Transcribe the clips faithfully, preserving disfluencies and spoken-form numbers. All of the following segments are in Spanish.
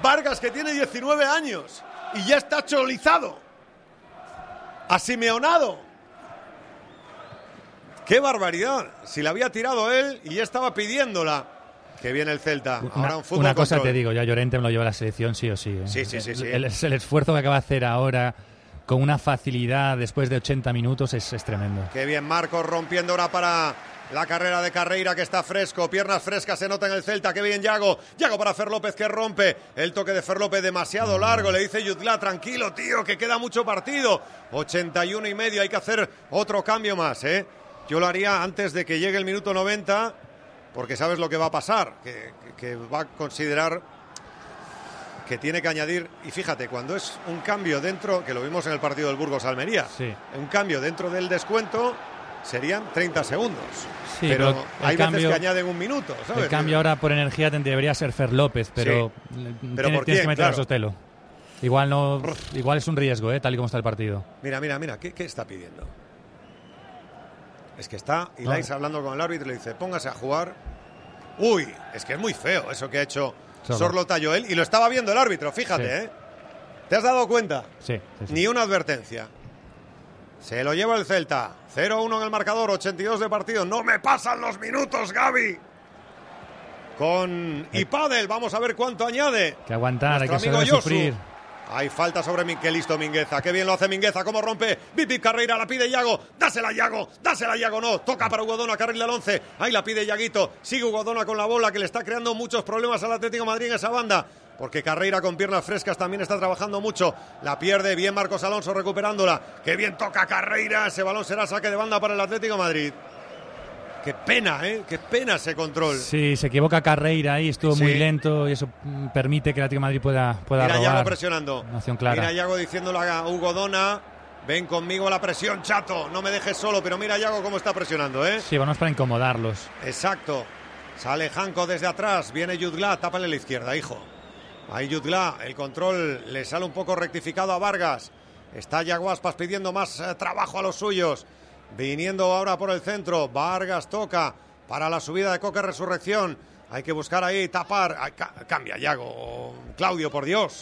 Vargas, que tiene diecinueve años y ya está cholizado, asimeonado. ¡Qué barbaridad! Si la había tirado él y ya estaba pidiéndola. Que viene el Celta. Una, ahora un fútbol una cosa control. Te digo, ya Llorente me lo lleva a la selección sí o sí. ¿eh? Sí, sí, sí, sí. El, el, el esfuerzo que acaba de hacer ahora con una facilidad después de ochenta minutos es, es tremendo. Qué bien Marcos rompiendo ahora para la carrera de Carreira, que está fresco, piernas frescas, se nota en el Celta. Qué bien Yago, Yago para Fer López, que rompe el toque de Fer López demasiado largo, le dice Jutgla, tranquilo tío, que queda mucho partido. ochenta y uno y medio, hay que hacer otro cambio más, ¿eh? Yo lo haría antes de que llegue el minuto noventa, porque sabes lo que va a pasar, que, que, que va a considerar que tiene que añadir, y fíjate, cuando es un cambio dentro, que lo vimos en el partido del Burgos-Almería, sí. un cambio dentro del descuento serían treinta segundos, sí, pero, pero hay cambio, veces que añaden un minuto, ¿sabes? El cambio ahora por energía debería ser Fer López, pero, sí. pero tiene, ¿por tienes quién? que meter Claro. a Sotelo. Igual, no, igual es un riesgo, ¿eh? Tal y como está el partido. Mira, mira, mira, ¿qué, qué está pidiendo? Es que está Ilais hablando con el árbitro y le dice, póngase a jugar. Uy, es que es muy feo eso que ha hecho Sorlota Joel, y lo estaba viendo el árbitro, fíjate, sí. ¿eh? ¿Te has dado cuenta? Sí, sí, sí. Ni una advertencia. Se lo lleva el Celta. cero uno en el marcador, ochenta y dos de partido. No me pasan los minutos, Gaby. Con Ipadel, vamos a ver cuánto añade. Que aguantar, nuestro hay que amigo saber Josu. sufrir. Hay falta sobre Min, qué listo Mingueza, qué bien lo hace Mingueza, cómo rompe, Vipi Carreira, la pide Yago, dásela Yago, dásela Yago, no, toca para Hugo Dona, carril del once, ahí la pide Yaguito, sigue Hugo Dona con la bola, que le está creando muchos problemas al Atlético de Madrid en esa banda, porque Carreira con piernas frescas también está trabajando mucho, la pierde, bien Marcos Alonso recuperándola, qué bien toca Carreira, ese balón será saque de banda para el Atlético de Madrid. Qué pena, ¿eh? Qué pena ese control. Sí, se equivoca Carreira ahí, estuvo sí. muy lento y eso permite que el Atlético de Madrid pueda, pueda Mira robar. Yago presionando. Una acción clara. Mira Yago diciéndole a Hugo Dona, ven conmigo a la presión, chato, no me dejes solo, pero mira Yago cómo está presionando, ¿eh? Sí, vamos para incomodarlos. Exacto. Sale Janko desde atrás, viene Jutgla, tápale la izquierda, hijo. Ahí Jutgla, el control le sale un poco rectificado a Vargas. Está Yago Aspas pidiendo más eh, trabajo a los suyos. Viniendo ahora por el centro, Vargas toca para la subida de Coque Resurrección. Hay que buscar ahí, tapar. Ay, ca- cambia, Yago. Claudio, por Dios.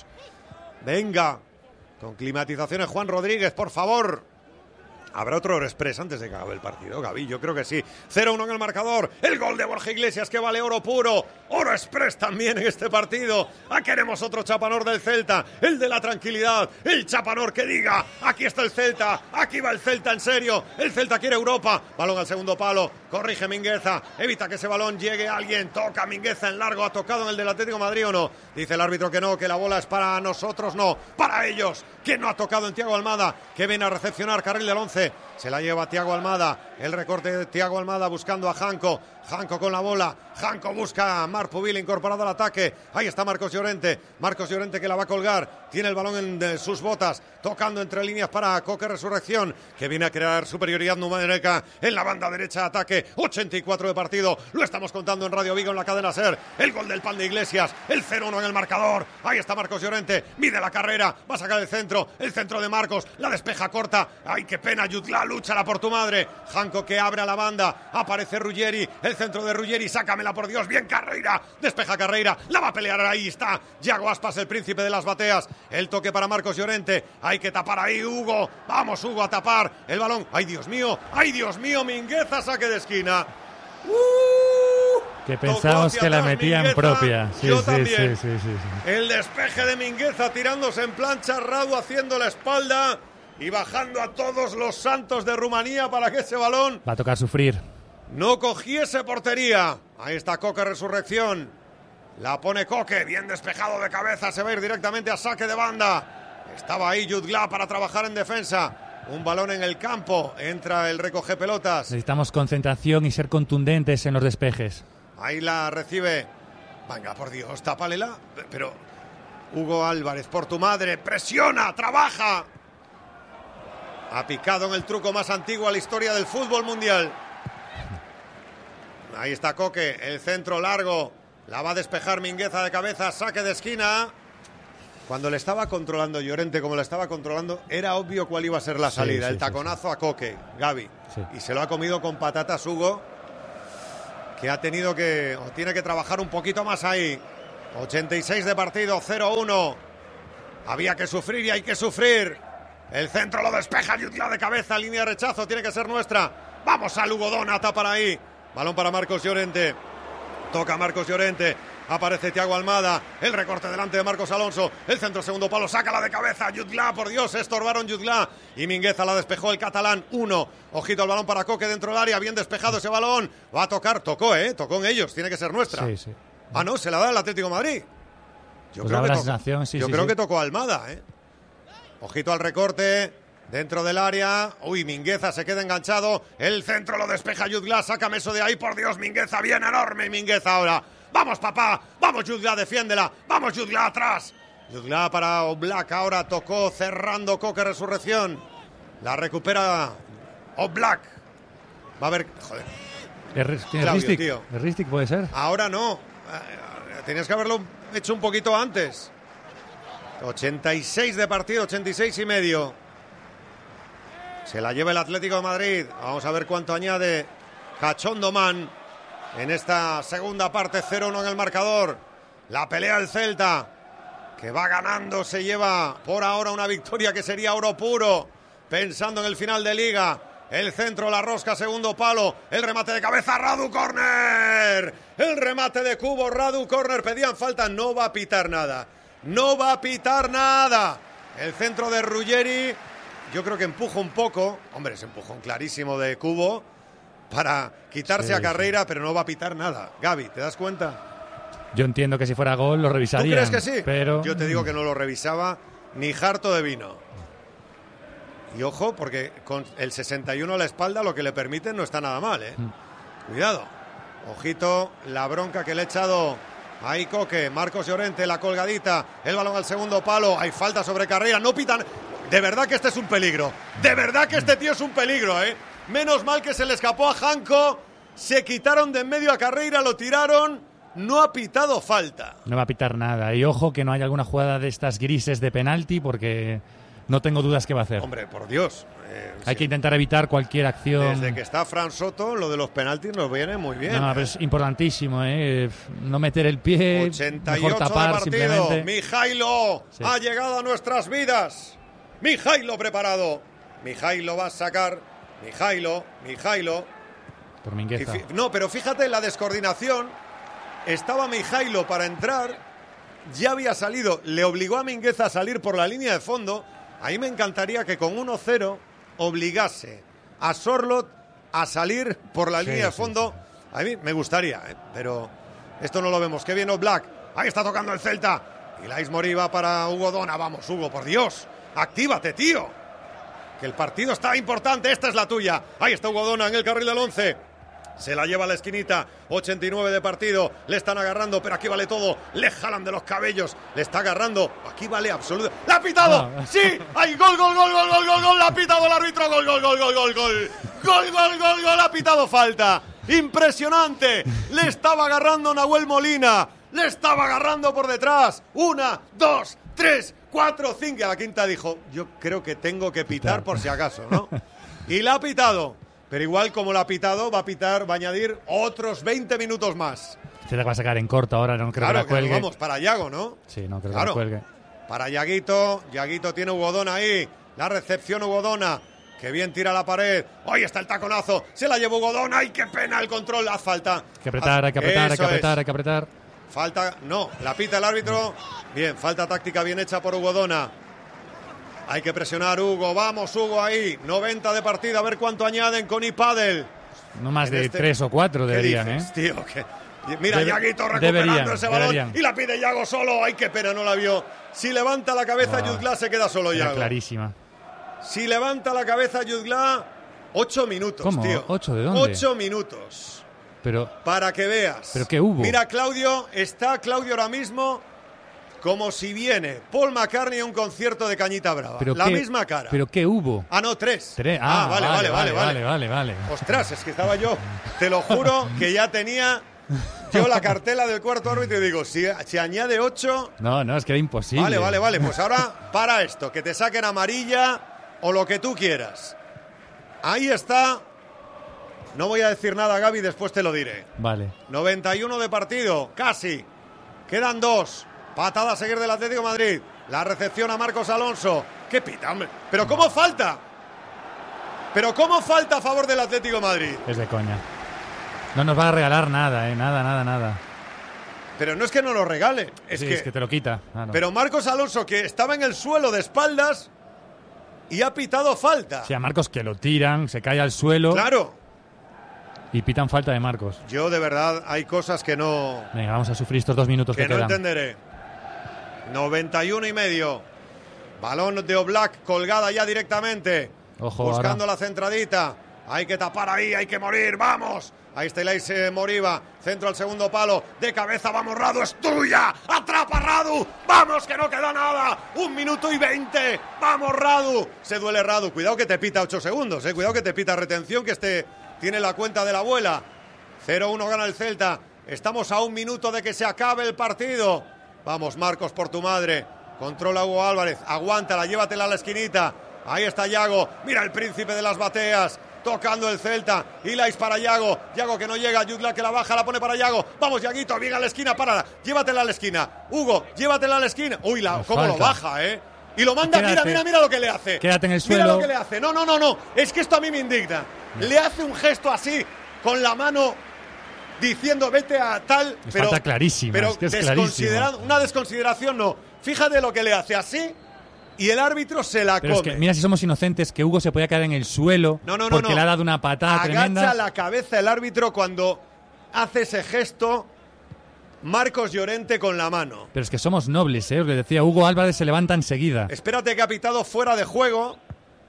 Venga. Con climatizaciones, Juan Rodríguez, por favor. ¿Habrá otro Express antes de que acabe el partido, Gaby? Yo creo que sí. cero uno en el marcador. El gol de Borja Iglesias, que vale oro puro. Oro Express también en este partido. Ah, queremos otro chapanor del Celta. El de la tranquilidad. El chapanor que diga, aquí está el Celta. Aquí va el Celta en serio. El Celta quiere Europa. Balón al segundo palo. Corrige Mingueza. Evita que ese balón llegue a alguien. Toca Mingueza en largo. ¿Ha tocado en el del Atlético de Madrid o no? Dice el árbitro que no, que la bola es para nosotros. No, para ellos. Que no ha tocado en Thiago Almada. Que viene a recepcionar carril del once. Se la lleva Thiago Almada. El recorte de Thiago Almada buscando a Janko. Janko con la bola. Janko busca a Marc Pubil incorporado al ataque. Ahí está Marcos Llorente. Marcos Llorente que la va a colgar. Tiene el balón en de sus botas. Tocando entre líneas para Coque Resurrección. Que viene a crear superioridad numérica en la banda derecha de ataque. ochenta y cuatro de partido. Lo estamos contando en Radio Vigo en la cadena SER. El gol del Pan de Iglesias. El cero uno en el marcador. Ahí está Marcos Llorente. Mide la carrera. Va a sacar el centro. El centro de Marcos. La despeja corta. Ay, qué pena. Jutgla, lúchala por tu madre. Janko que abre a la banda. Aparece Ruggeri. El centro de Ruggeri. Sácamela por Dios. Bien Carreira. Despeja Carreira. La va a pelear. Ahí está. Yago Aspas, el príncipe de las bateas. El toque para Marcos Llorente. Hay que tapar ahí, Hugo. Vamos, Hugo, a tapar el balón. Ay, Dios mío. Ay, Dios mío. Mingueza, saque de esquina. ¡Uh! Que pensamos que la metía en propia. Sí, Yo sí, también. sí, sí, sí, sí. El despeje de Mingueza tirándose en plancha, Radu haciendo la espalda y bajando a todos los santos de Rumanía para que ese balón Va a tocar sufrir. no cogiese portería. Ahí está Coque Resurrección. La pone Coque, bien despejado de cabeza, se va a ir directamente a saque de banda. Estaba ahí Jutgla para trabajar en defensa. Un balón en el campo, entra el recoge pelotas. Necesitamos concentración y ser contundentes en los despejes. Ahí la recibe. Venga, por Dios, tápalela. Pero Hugo Álvarez, por tu madre, presiona, trabaja. Ha picado en el truco más antiguo a la historia del fútbol mundial. Ahí está Coque, el centro largo. La va a despejar Mingueza de cabeza, saque de esquina. Cuando le estaba controlando Llorente, como le estaba controlando, era obvio cuál iba a ser la salida. Sí, sí, el taconazo sí, sí. a Coque, Gaby. Sí. Y se lo ha comido con patatas Hugo, que ha tenido que, o tiene que trabajar un poquito más ahí. ochenta y seis de partido, cero uno. Había que sufrir y hay que sufrir. El centro lo despeja Jutgla de cabeza, línea de rechazo, tiene que ser nuestra. Vamos a Lugodona, tapa ahí. Balón para Marcos Llorente. Toca Marcos Llorente. Aparece Thiago Almada. El recorte delante de Marcos Alonso. El centro segundo palo. Sácala de cabeza. Jutgla, por Dios. Estorbaron Jutgla. Y Mingueza la despejó el catalán. Uno. Ojito al balón para Coque dentro del área. Bien despejado ese balón. Va a tocar. Tocó, ¿eh? Tocó en ellos. Tiene que ser nuestra. Sí, sí. Ah, no. Se la da el Atlético de Madrid. Yo Pues creo, que, la tocó, sensación, sí, yo sí, creo sí. que tocó Almada, ¿eh? Ojito al recorte. Dentro del área. Uy, Mingueza se queda enganchado. El centro lo despeja Jutgla. Sácame eso de ahí, por Dios. Mingueza, bien enorme Mingueza ahora. Vamos, papá. Vamos, Jutgla, defiéndela. Vamos, Jutgla, atrás. Jutgla para Oblak. Ahora tocó cerrando Coque Resurrección. La recupera Oblak. Va a haber... Joder. ¿Es Ristic? ¿Es Ristic puede ser? Ahora no. Tenías que haberlo hecho un poquito antes. ochenta y seis de partido, ochenta y seis y medio. Se la lleva el Atlético de Madrid. Vamos a ver cuánto añade Cachondo Man en esta segunda parte. cero uno en el marcador. La pelea el Celta, que va ganando, se lleva por ahora una victoria que sería oro puro, pensando en el final de Liga. El centro, la rosca, segundo palo. El remate de cabeza, Radu, córner. El remate de Cubo, Radu, córner. Pedían falta, no va a pitar nada. No va a pitar nada. El centro de Ruggeri, yo creo que empuja un poco. Hombre, es empujón clarísimo de Cubo para quitarse sí, a Carreira, sí. Pero no va a pitar nada. Gaby, ¿te das cuenta? Yo entiendo que si fuera gol lo revisaría. ¿Tú crees que sí? Pero... Yo te digo que no lo revisaba ni harto de vino. Y ojo, porque con el sesenta y uno a la espalda lo que le permiten no está nada mal, ¿eh? Mm. Cuidado. Ojito, la bronca que le ha echado ahí Coque. Marcos Llorente, la colgadita. El balón al segundo palo. Hay falta sobre Carreira. No pitan. De verdad que este es un peligro. De verdad que este tío es un peligro, ¿eh? Menos mal que se le escapó a Janko. Se quitaron de en medio a Carreira, lo tiraron. No ha pitado falta. No va a pitar nada. Y ojo que no haya alguna jugada de estas grises de penalti porque no tengo dudas que va a hacer. Hombre, por Dios. Eh, Hay sí. que intentar evitar cualquier acción. Desde que está Fran Soto, lo de los penaltis nos viene muy bien. No, ¿eh? pero es importantísimo, ¿eh? No meter el pie, ochenta y ocho mejor tapar de partido. Simplemente. Mijailo sí. ha llegado a nuestras vidas. Mijailo preparado. Mijailo va a sacar. Mijailo, Mijailo. Por Mingueza. Fi- no, pero fíjate la descoordinación. Estaba Mijailo para entrar. Ya había salido. Le obligó a Mingueza a salir por la línea de fondo. Ahí me encantaría que con uno cero obligase a Sorloth a salir por la sí, línea de fondo. Sí, sí. A mí me gustaría, ¿eh? Pero esto no lo vemos. Qué bien Oblak. Ahí está tocando el Celta. Y Lais Morí va para Hugo Dona. Vamos, Hugo, por Dios. Actívate, tío. Que el partido está importante. Esta es la tuya. Ahí está Hugo Dona en el carril del once. Se la lleva a la esquinita, ochenta y nueve de partido, le están agarrando, pero aquí vale todo, le jalan de los cabellos, le está agarrando, aquí vale absoluto. ¡La ha pitado! Ah. ¡Sí! ¡Hay gol, gol, gol, gol, gol, gol, gol! ¡La ha pitado el árbitro! ¡Gol, gol, gol, gol, gol, gol! ¡Gol, gol, gol, gol! ¡Ha pitado falta! ¡Impresionante! Le estaba agarrando Nahuel Molina, le estaba agarrando por detrás. Una, dos, tres, cuatro, cinco. Y a la quinta dijo, yo creo que tengo que pitar por si acaso, ¿no? Y la ha pitado. Pero igual como lo ha pitado, va a pitar, va a añadir otros veinte minutos más. Se te va a sacar en corto ahora, no creo claro, que la cuelgue. Claro, vamos, para Yago, ¿no? Sí, no creo claro. que la cuelgue. Para Yaguito, Yaguito tiene Hugo Dona ahí, la recepción Hugo Dona, que bien tira la pared. ¡Ahí está el taconazo! Se la lleva Hugo Dona, ¡ay, qué pena el control! Haz falta. Hay que apretar, hay que apretar, hay que apretar, es. hay que apretar. Falta, no, la pita el árbitro. Bien, falta táctica bien hecha por Hugo Dona. Hay que presionar, Hugo. Vamos, Hugo, ahí. noventa de partida, a ver cuánto añaden con iPadel. No más en de este... tres o cuatro deberían, dices, ¿eh? Tío, que... Mira, Debe... Yaguito recuperando deberían, ese balón deberían. Y la pide Yago solo. ¡Ay, qué pena, no la vio! Si levanta la cabeza, oh, Jutgla se queda solo, Yago. Clarísima. Si levanta la cabeza, Jutgla, ocho minutos, ¿Cómo? tío. ¿Ocho de dónde? Ocho minutos. Pero... Para que veas. ¿Pero qué hubo? Mira, Claudio, está Claudio ahora mismo... Como si viene Paul McCartney a un concierto de Cañita Brava. ¿Pero la qué, misma cara. ¿Pero qué hubo? Ah, no, tres. ¿Tres? Ah, ah vale, vale, vale, vale, vale, vale, vale. Ostras, es que estaba yo, te lo juro, que ya tenía yo la cartela del cuarto árbitro y digo, si, si añade ocho... No, no, es que era imposible. Vale, vale, vale, pues ahora para esto, que te saquen amarilla o lo que tú quieras. Ahí está. No voy a decir nada, Gaby, después te lo diré. Vale. noventa y uno de partido, casi. Quedan dos. Patada a seguir del Atlético de Madrid. La recepción a Marcos Alonso. ¿Qué pita, hombre? ¿Pero cómo falta? ¿Pero cómo falta a favor del Atlético de Madrid? Es de coña. No nos va a regalar nada, ¿eh? Nada, nada, nada. Pero no es que no lo regale. Es, sí, que, es que te lo quita. Ah, no. Pero Marcos Alonso, que estaba en el suelo de espaldas y ha pitado falta. Sí, a Marcos que lo tiran, se cae al suelo. Claro. Y pitan falta de Marcos. Yo, de verdad, hay cosas que no... Venga, vamos a sufrir estos dos minutos que, que no quedan. entenderé. noventa y uno y medio. Balón de Oblak colgada ya directamente. Ojo, buscando ahora. la centradita. Hay que tapar ahí, hay que morir, vamos. Ahí está Ilais eh, Moriba, centro al segundo palo, de cabeza, vamos Radu, es tuya, atrapa Radu, vamos que no queda nada, un minuto y veinte, vamos Radu, se duele Radu, cuidado que te pita ocho segundos, eh. Cuidado que te pita retención, que este tiene la cuenta de la abuela. cero uno gana el Celta, estamos a un minuto de que se acabe el partido. Vamos Marcos, por tu madre, controla Hugo Álvarez, aguántala, llévatela a la esquinita, ahí está Yago, mira el príncipe de las bateas. Tocando el Celta, Ilais para Yago, Yago que no llega, Jutgla que la baja, la pone para Yago, vamos Yaguito, bien a la esquina, párala, llévatela a la esquina, Hugo, llévatela a la esquina, uy, la, cómo falta. Lo baja, eh, y lo manda, Quédate. mira, mira, mira lo que le hace, Quédate en el suelo. mira lo que le hace, no, no, no, no, es que esto a mí me indigna, le hace un gesto así, con la mano, diciendo vete a tal, Es pero, falta clarísima, pero es que es desconsiderando, clarísima. una desconsideración no, fíjate lo que le hace así, y el árbitro se la Pero come. es que, mira si somos inocentes, que Hugo se podía quedar en el suelo No, no, no, porque no. le ha dado una patada Agacha tremenda. la cabeza el árbitro cuando hace ese gesto Marcos Llorente con la mano. Pero es que somos nobles, ¿eh? Os le decía, Hugo Álvarez se levanta enseguida. Espérate que ha pitado fuera de juego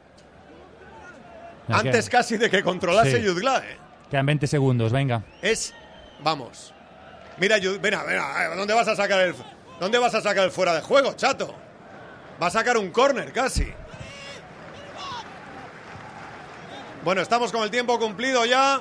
Mira, antes que- casi de que controlase Sí. Jutgla. eh. Quedan veinte segundos, venga. Es, vamos. Mira, Jud- mira, mira, ¿dónde vas a sacar el dónde vas a sacar el fuera de juego, chato? Va a sacar un córner casi. Bueno, estamos con el tiempo cumplido ya.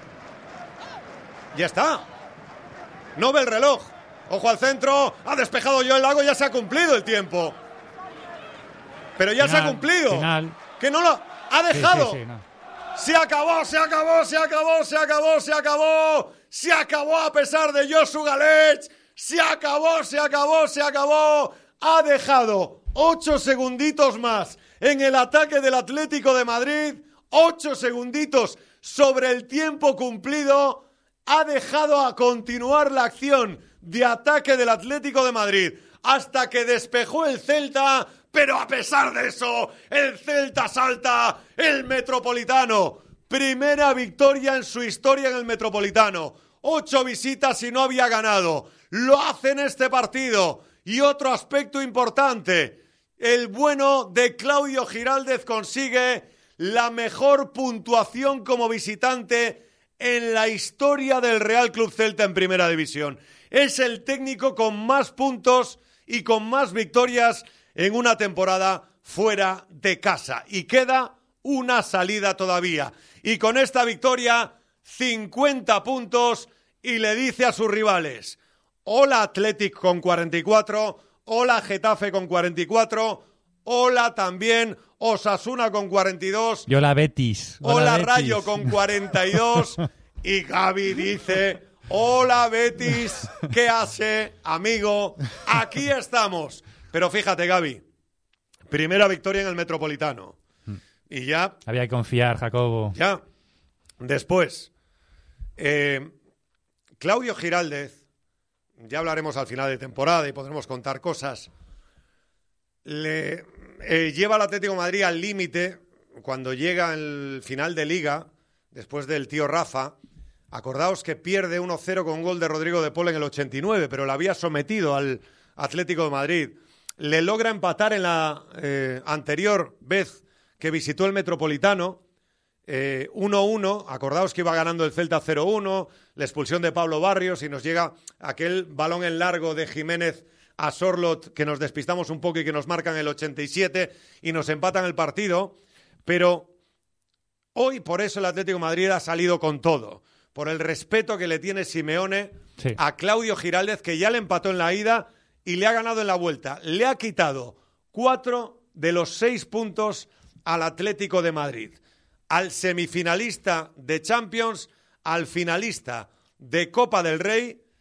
Ya está. No ve el reloj. Ojo al centro. Ha despejado Joel Lago. Ya se ha cumplido el tiempo. Pero ya Final, se ha cumplido. final. Que no lo ha Sí, dejado. sí, sí, no. Se acabó, se acabó, se acabó, se acabó, se acabó. Se acabó a pesar de Josu Galech. Se acabó, se acabó, se acabó. Ha dejado ocho segunditos más en el ataque del Atlético de Madrid. Ocho segunditos sobre el tiempo cumplido. Ha dejado a continuar la acción de ataque del Atlético de Madrid hasta que despejó el Celta. Pero a pesar de eso, el Celta salta el Metropolitano. Primera victoria en su historia en el Metropolitano. Ocho visitas y no había ganado. Lo hace en este partido. Y otro aspecto importante, el bueno de Claudio Giraldez consigue la mejor puntuación como visitante en la historia del Real Club Celta en Primera División. Es el técnico con más puntos y con más victorias en una temporada fuera de casa. Y queda una salida todavía. Y con esta victoria, cincuenta puntos y le dice a sus rivales: hola Athletic con cuarenta y cuatro, hola Getafe con cuarenta y cuatro, hola también Osasuna con cuarenta y dos, Yo la Betis. hola Betis. Rayo con cuarenta y dos y Gaby dice: hola Betis, ¿qué hace, amigo? Aquí estamos. Pero fíjate, Gaby, primera victoria en el Metropolitano. Y ya, Había que confiar, Jacobo. ya, después, eh, Claudio Giraldez, ya hablaremos al final de temporada y podremos contar cosas, le eh, lleva al Atlético de Madrid al límite cuando llega el final de Liga, después del tío Rafa. Acordaos que pierde uno cero con un gol de Rodrigo de Paul en el ochenta y nueve, pero le había sometido al Atlético de Madrid. Le logra empatar en la eh, anterior vez que visitó el Metropolitano, eh, uno uno. Acordaos que iba ganando el Celta cero uno, la expulsión de Pablo Barrios y nos llega aquel balón en largo de Jiménez a Sorlot que nos despistamos un poco y que nos marcan el ochenta y siete y nos empatan el partido. Pero hoy por eso el Atlético de Madrid ha salido con todo, por el respeto que le tiene Simeone Sí. a Claudio Giraldez, que ya le empató en la ida y le ha ganado en la vuelta. Le ha quitado cuatro de los seis puntos al Atlético de Madrid, al semifinalista de Champions, al finalista de Copa del Rey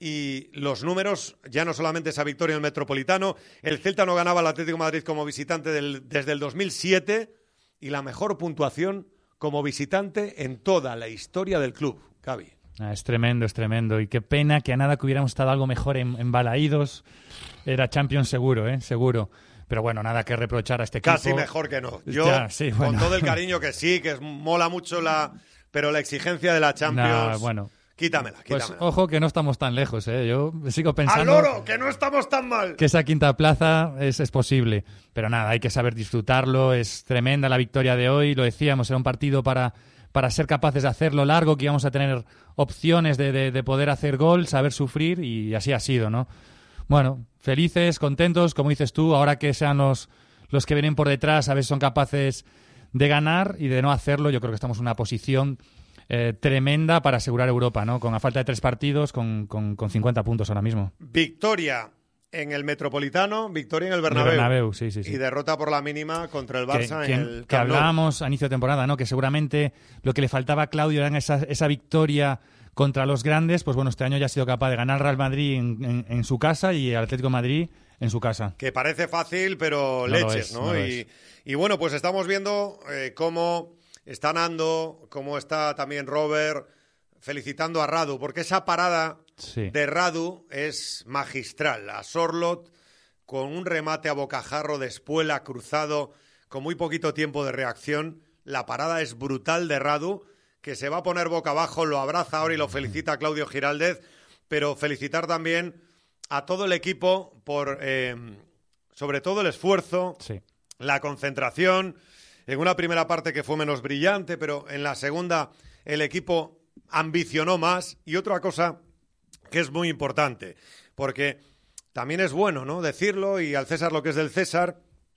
y los números, ya no solamente esa victoria en el Metropolitano, el Celta no ganaba al Atlético de Madrid como visitante del, desde el dos mil siete y la mejor puntuación como visitante en toda la historia del club, Gaby. Ah, es tremendo, es tremendo. Y qué pena que a nada que hubiéramos estado algo mejor en, en Balaídos. Era Champions seguro, ¿eh? Seguro. Pero bueno, nada que reprochar a este equipo. Casi mejor que no. Yo, ya, sí, bueno. Con todo el cariño que sí, que es, mola mucho la... Pero la exigencia de la Champions... Nah, bueno. Quítamela, quítamela. Pues ojo que no estamos tan lejos, ¿eh? Yo sigo pensando... ¡Al loro! ¡Que no estamos tan mal! Que esa quinta plaza es, es posible. Pero nada, hay que saber disfrutarlo. Es tremenda la victoria de hoy. Lo decíamos, era un partido para, para ser capaces de hacerlo largo, que íbamos a tener opciones de, de, de poder hacer gol, saber sufrir, y así ha sido, ¿no? Bueno, felices, contentos, como dices tú, ahora que sean los, los que vienen por detrás, a ver si son capaces de ganar, y de no hacerlo, yo creo que estamos en una posición... Eh, tremenda para asegurar Europa, ¿no? Con a falta de tres partidos, con, con, con cincuenta puntos ahora mismo. Victoria en el Metropolitano, victoria en el Bernabéu. El Bernabéu, sí, sí, sí. Y derrota por la mínima contra el Barça que, en que, el Camp que Nou. hablábamos a inicio de temporada, ¿no? Que seguramente lo que le faltaba a Claudio era esa, esa victoria contra los grandes. Pues bueno, este año ya ha sido capaz de ganar al Real Madrid en, en, en su casa y al Atlético de Madrid en su casa. Que parece fácil, pero no leches, es, ¿no? no y, y bueno, pues estamos viendo eh, cómo está Nando, cómo está también Robert... felicitando a Radu, porque esa parada sí. de Radu es magistral. A Sorloth, con un remate a bocajarro de espuela cruzado, con muy poquito tiempo de reacción. La parada es brutal de Radu, que se va a poner boca abajo, lo abraza ahora y lo felicita a Claudio Giraldez, pero felicitar también a todo el equipo por, eh, sobre todo el esfuerzo, sí. la concentración, en una primera parte que fue menos brillante, pero en la segunda el equipo ambicionó más. Y otra cosa que es muy importante, porque también es bueno, ¿no?, decirlo, y al César lo que es del César,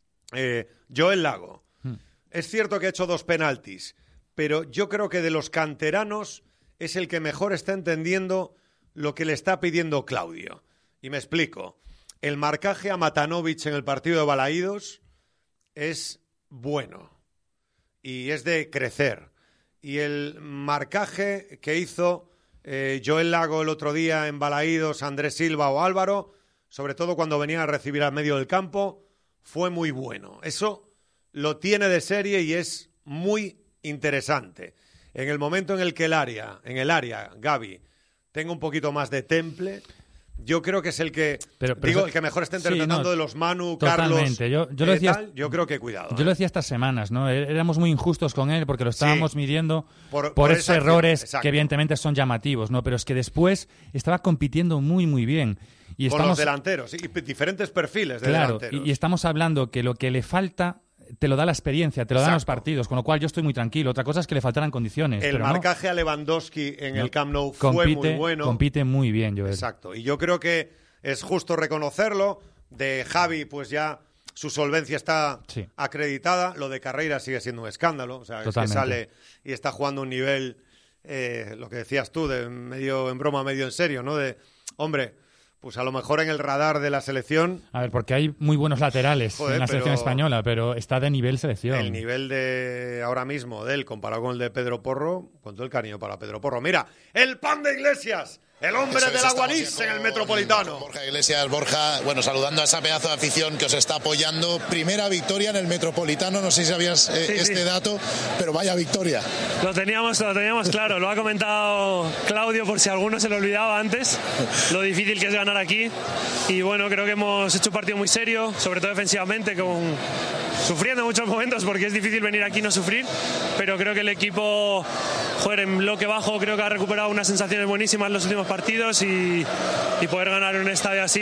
eh, Joel Lago. Hmm. Es cierto que ha hecho dos penaltis, pero yo creo que de los canteranos es el que mejor está entendiendo lo que le está pidiendo Claudio. Y me explico. El marcaje a Matanovic en el partido de Balaídos es bueno y es de crecer. Y el marcaje que hizo eh, Joel Lago el otro día en Balaídos, Andrés Silva o Álvaro, sobre todo cuando venía a recibir al medio del campo, fue muy bueno. Eso lo tiene de serie y es muy interesante. En el momento en el que el área, en el área, Gaby, tenga un poquito más de temple, yo creo que es el que pero, pero digo eso, el que mejor está interpretando, sí, no, de los Manu, totalmente. Carlos. Yo, yo lo decía, tal, yo creo que cuidado. Yo ¿eh? lo decía estas semanas, ¿no? Éramos muy injustos con él porque lo estábamos sí, midiendo por, por, por esos acción, errores exacto. que evidentemente son llamativos, ¿no? Pero es que después estaba compitiendo muy, muy bien. Y con estamos, los delanteros, y diferentes perfiles de claro, delanteros. Y, y estamos hablando que lo que le falta te lo da la experiencia, te lo dan los partidos, con lo cual yo estoy muy tranquilo. Otra cosa es que le faltaran condiciones. El pero marcaje no. a Lewandowski en no. el Camp Nou compite, fue muy bueno. Compite muy bien, Joel. Exacto, y yo creo que es justo reconocerlo. De Javi, pues ya su solvencia está sí. acreditada. Lo de Carreira sigue siendo un escándalo. O sea, es que sale y está jugando un nivel, eh, lo que decías tú, de medio en broma, medio en serio, ¿no? De, hombre, pues a lo mejor en el radar de la selección... A ver, porque hay muy buenos laterales Joder, en la selección española, pero está de nivel selección. El nivel de ahora mismo de él, comparado con el de Pedro Porro, con todo el cariño para Pedro Porro. Mira, el pan de Iglesias, el hombre Eso del Aguanís en el Metropolitano. Borja Iglesias, Borja, bueno, saludando a esa pedazo de afición que os está apoyando. Primera victoria en el Metropolitano, no sé si sabías eh, sí, este sí. dato, pero vaya victoria. Lo teníamos, lo teníamos claro, lo ha comentado Claudio por si alguno se lo olvidaba antes, lo difícil que es ganar aquí. Y bueno, creo que hemos hecho un partido muy serio, sobre todo defensivamente, con... sufriendo en muchos momentos porque es difícil venir aquí y no sufrir, pero creo que el equipo, joder, en bloque bajo creo que ha recuperado unas sensaciones buenísimas en los últimos partidos y, y poder ganar en un estadio así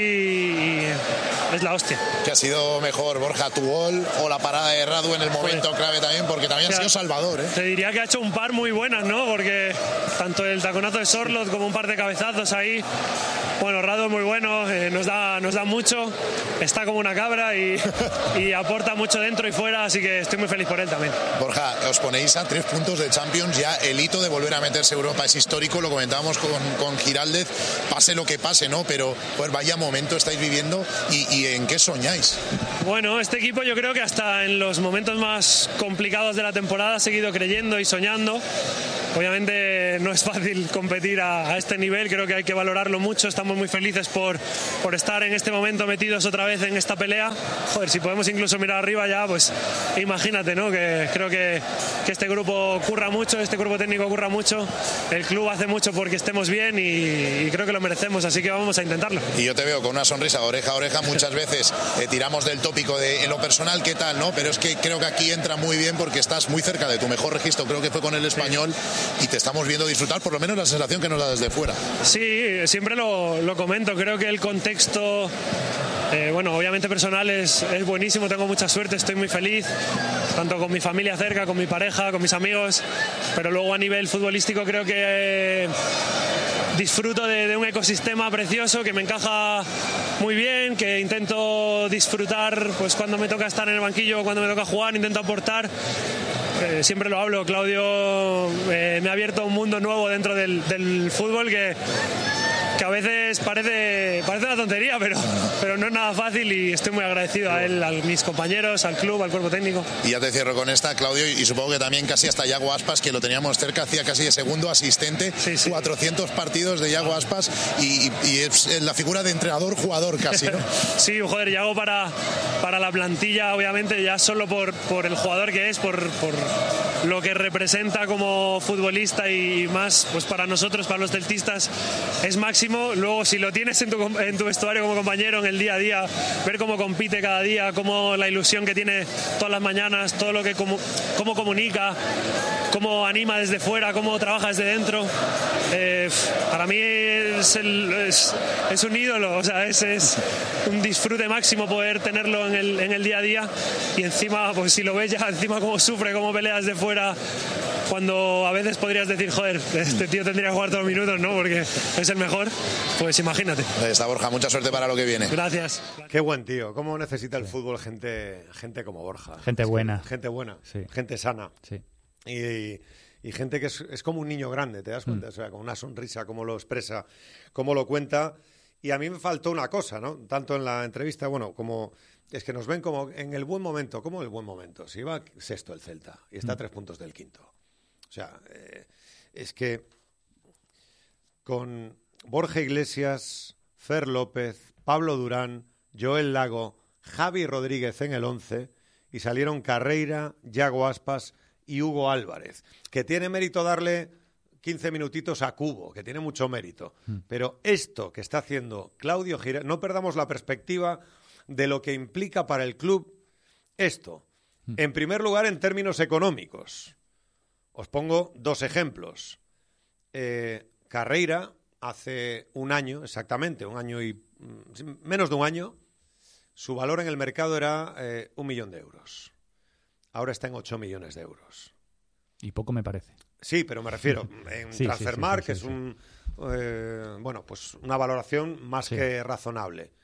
y es la hostia. ¿Qué ha sido mejor, Borja, tu gol o la parada de Radu en el momento pues, clave también? Porque también o sea, ha sido salvador, ¿eh? Te diría que ha hecho un par muy buenas, ¿no? Porque tanto el taconazo de Sorloth como un par de cabezazos ahí. Bueno, Radu es muy bueno, eh, nos da nos da mucho, está como una cabra y, y aporta mucho dentro y fuera, así que estoy muy feliz por él también. Borja, os ponéis a tres puntos de Champions, ya el hito de volver a meterse Europa es histórico, lo comentábamos con, con Giraldez, pase lo que pase, ¿no? Pero pues vaya momento estáis viviendo y, y ¿en qué soñáis? Bueno, este equipo yo creo que hasta en los momentos más complicados de la temporada ha seguido creyendo y soñando. obviamente no es fácil competir a, a este nivel, creo que hay que valorarlo mucho, estamos muy felices por, por estar en este momento metidos otra vez en esta pelea. Joder, si podemos incluso mirar arriba ya, pues imagínate, ¿no? Que creo que, que este grupo curra mucho, este grupo técnico curra mucho, el club hace mucho porque estemos bien y, y creo que lo merecemos, así que vamos a intentarlo. Y yo te veo con una sonrisa oreja a oreja, muchas veces eh, tiramos del tópico de en lo personal, ¿qué tal? ¿No? Pero es que creo que aquí entra muy bien porque estás muy cerca de tu mejor registro, creo que fue con el Español, y te estamos viendo disfrutar, por lo menos la sensación que nos da desde fuera. Sí, siempre lo, lo comento, creo que el contexto, eh, bueno, obviamente personal es, es buenísimo, tengo mucha suerte, estoy muy feliz, tanto con mi familia cerca, con mi pareja, con mis amigos, pero luego a nivel futbolístico creo que eh, disfruto de, de un ecosistema precioso que me encaja muy bien, que intento disfrutar pues cuando me toca estar en el banquillo, cuando me toca jugar, intento aportar. Eh, siempre lo hablo, Claudio eh, me ha abierto un mundo nuevo dentro del, del fútbol que, que a veces parece, parece una tontería, pero, pero no es nada fácil y estoy muy agradecido a él, a mis compañeros, al club, al cuerpo técnico. Y ya te cierro con esta, Claudio, y supongo que también casi hasta Yago Aspas, que lo teníamos cerca, hacía casi de segundo asistente, sí, sí. cuatrocientos partidos de Yago Aspas y, y, y es la figura de entrenador-jugador casi, ¿no? Sí, joder, Yago para, para la plantilla, obviamente, ya solo por, por el jugador que es, por, por lo que representa como futbolista y más, pues para nosotros, para los celtistas, es máximo. Luego, si lo tienes en tu, en tu vestuario como compañero en el día a día, ver cómo compite cada día, cómo la ilusión que tiene todas las mañanas, todo lo que cómo, cómo comunica, cómo anima desde fuera, cómo trabaja desde dentro, eh, para mí es, el, es, es un ídolo, o sea, es, es un disfrute máximo poder tenerlo en el, en el día a día, y encima, pues si lo ves ya, encima cómo sufre, cómo pelea desde fuera, cuando a veces podrías decir, joder, este tío tendría que jugar todos los minutos, ¿no? Porque es el mejor, pues imagínate. Ahí está, Borja, mucha suerte para lo que viene. Gracias. Qué buen tío, cómo necesita el fútbol gente, gente como Borja. Gente buena. Gente buena, sí. Gente sana. Sí. Y, y gente que es, es como un niño grande, ¿te das cuenta? Mm. O sea, con una sonrisa, cómo lo expresa, cómo lo cuenta. Y a mí me faltó una cosa, ¿no? Tanto en la entrevista, bueno, como es que nos ven como en el buen momento. ¿Cómo el buen momento? Si iba sexto el Celta y está a tres puntos del quinto. O sea, eh, es que con Borja Iglesias, Fer López, Pablo Durán, Joel Lago, Javi Rodríguez en el once, y salieron Carreira, Yago Aspas y Hugo Álvarez, que tiene mérito darle quince minutitos a Cubo, que tiene mucho mérito. Mm. Pero esto que está haciendo Claudio Giral, no perdamos la perspectiva de lo que implica para el club esto. Mm. En primer lugar, en términos económicos. Os pongo dos ejemplos. Eh, Carreira, hace un año, exactamente, un año y menos de un año, su valor en el mercado era eh, un millón de euros. Ahora está en ocho millones de euros. Y poco me parece. Sí, pero me refiero en sí, Transfermarkt, sí, sí, sí, sí, que es sí. un eh, bueno, pues una valoración más sí. que razonable.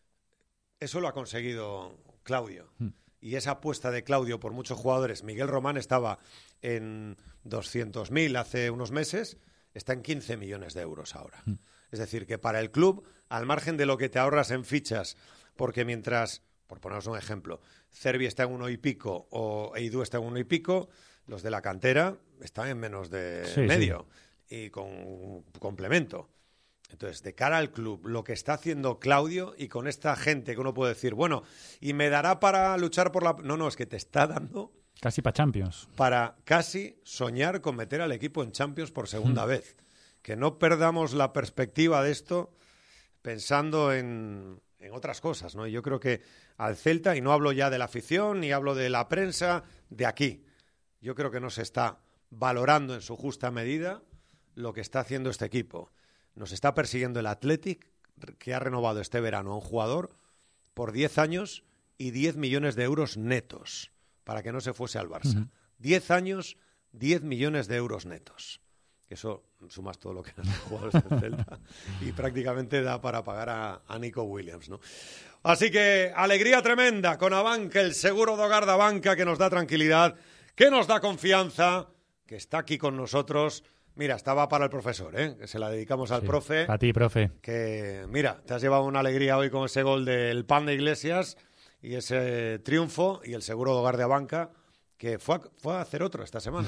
Eso lo ha conseguido Claudio. Mm. Y esa apuesta de Claudio por muchos jugadores, Miguel Román estaba en doscientos mil hace unos meses, está en quince millones de euros ahora. Mm. Es decir, que para el club, al margen de lo que te ahorras en fichas, porque mientras, por poneros un ejemplo, Cervi está en uno y pico o Eidú está en uno y pico, los de la cantera están en menos de sí, medio sí. y con complemento. Entonces, de cara al club, lo que está haciendo Claudio y con esta gente que uno puede decir, bueno, y me dará para luchar por la... No, no, es que te está dando... Casi para Champions. Para casi soñar con meter al equipo en Champions por segunda mm. vez. Que no perdamos la perspectiva de esto pensando en, en otras cosas, ¿no? Y yo creo que al Celta, y no hablo ya de la afición, ni hablo de la prensa, de aquí, yo creo que no se está valorando en su justa medida lo que está haciendo este equipo. Nos está persiguiendo el Athletic, que ha renovado este verano a un jugador por diez años y diez millones de euros netos, para que no se fuese al Barça. Uh-huh. diez años, diez millones de euros netos. Eso sumas todo lo que han jugadores del Celta y prácticamente da para pagar a, a Nico Williams, ¿no? Así que alegría tremenda con Abanca, el seguro de hogar de Abanca, que nos da tranquilidad, que nos da confianza, que está aquí con nosotros. Mira, estaba para el profesor, ¿eh? Que se la dedicamos al sí, profe. A ti, profe. Que, mira, te has llevado una alegría hoy con ese gol del Pan de Iglesias y ese triunfo y el seguro de hogar de Abanca, que fue a, fue a hacer otro esta semana.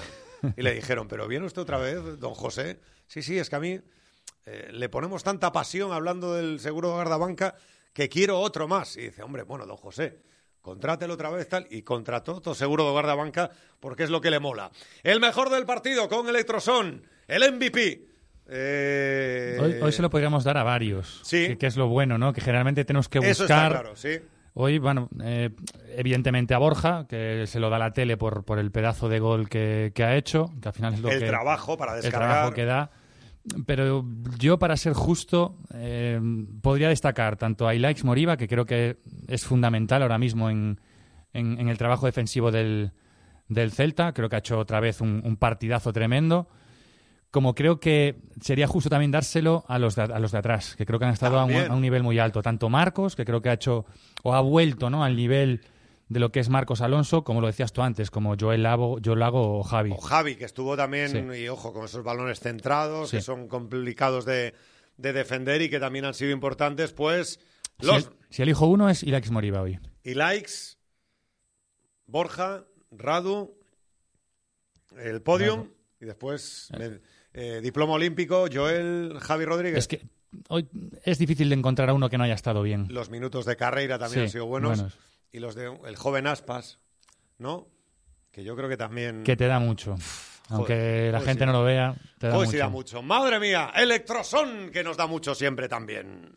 y le dijeron, ¿pero viene usted otra vez, don José? Sí, sí, es que a mí eh, le ponemos tanta pasión hablando del seguro de guardabanca que quiero otro más. Y dice, hombre, bueno, don José, contrátelo otra vez tal. Y contrató todo seguro de guardabanca porque es lo que le mola. El mejor del partido con Electroson, el M V P. Eh... Hoy, hoy se lo podríamos dar a varios, sí. que, que es lo bueno, ¿no? Que generalmente tenemos que buscar... Eso está claro, sí. Hoy, bueno, eh, evidentemente a Borja, que se lo da la tele por, por el pedazo de gol que, que ha hecho, que al final es lo el que... El trabajo para descargar. El trabajo que da. Pero yo, para ser justo, eh, podría destacar tanto a Ilaix Moriba, que creo que es fundamental ahora mismo en, en, en el trabajo defensivo del, del Celta. Creo que ha hecho otra vez un, un partidazo tremendo. Como creo que sería justo también dárselo a los de, a los de atrás, que creo que han estado a un, a un nivel muy alto. Tanto Marcos, que creo que ha hecho o ha vuelto, ¿no?, al nivel de lo que es Marcos Alonso, como lo decías tú antes, como Joel Lago, Joel Lago o Javi. O Javi, que estuvo también, sí. Y ojo, con esos balones centrados, sí. que son complicados de, de defender y que también han sido importantes, pues... Los... Si, el, si elijo uno es Ilaix Moriba hoy. Ilaix, Borja, Radu, el podium, claro. Y después... Eh. Eh, diploma olímpico, Joel, Javi Rodríguez. Es que hoy es difícil de encontrar a uno que no haya estado bien. Los minutos de carrera también sí, han sido buenos. buenos. Y los de el joven Aspas, ¿no? Que yo creo que también... Que te da mucho. Uf, aunque joder, la gente sí. no lo vea, te da hoy mucho. Sí da mucho. Madre mía, Electroson, que nos da mucho siempre también.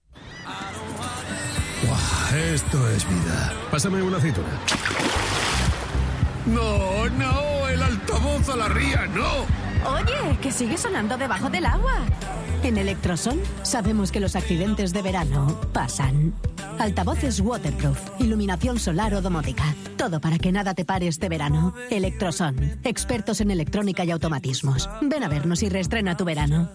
Wow, esto es vida. Pásame una aceituna. No, no, el altavoz a la ría, no. Oye, que sigue sonando debajo del agua. En Electroson sabemos que los accidentes de verano pasan. Altavoces waterproof, iluminación solar o domótica. Todo para que nada te pare este verano. Electroson, expertos en electrónica y automatismos. Ven a vernos y reestrena tu verano.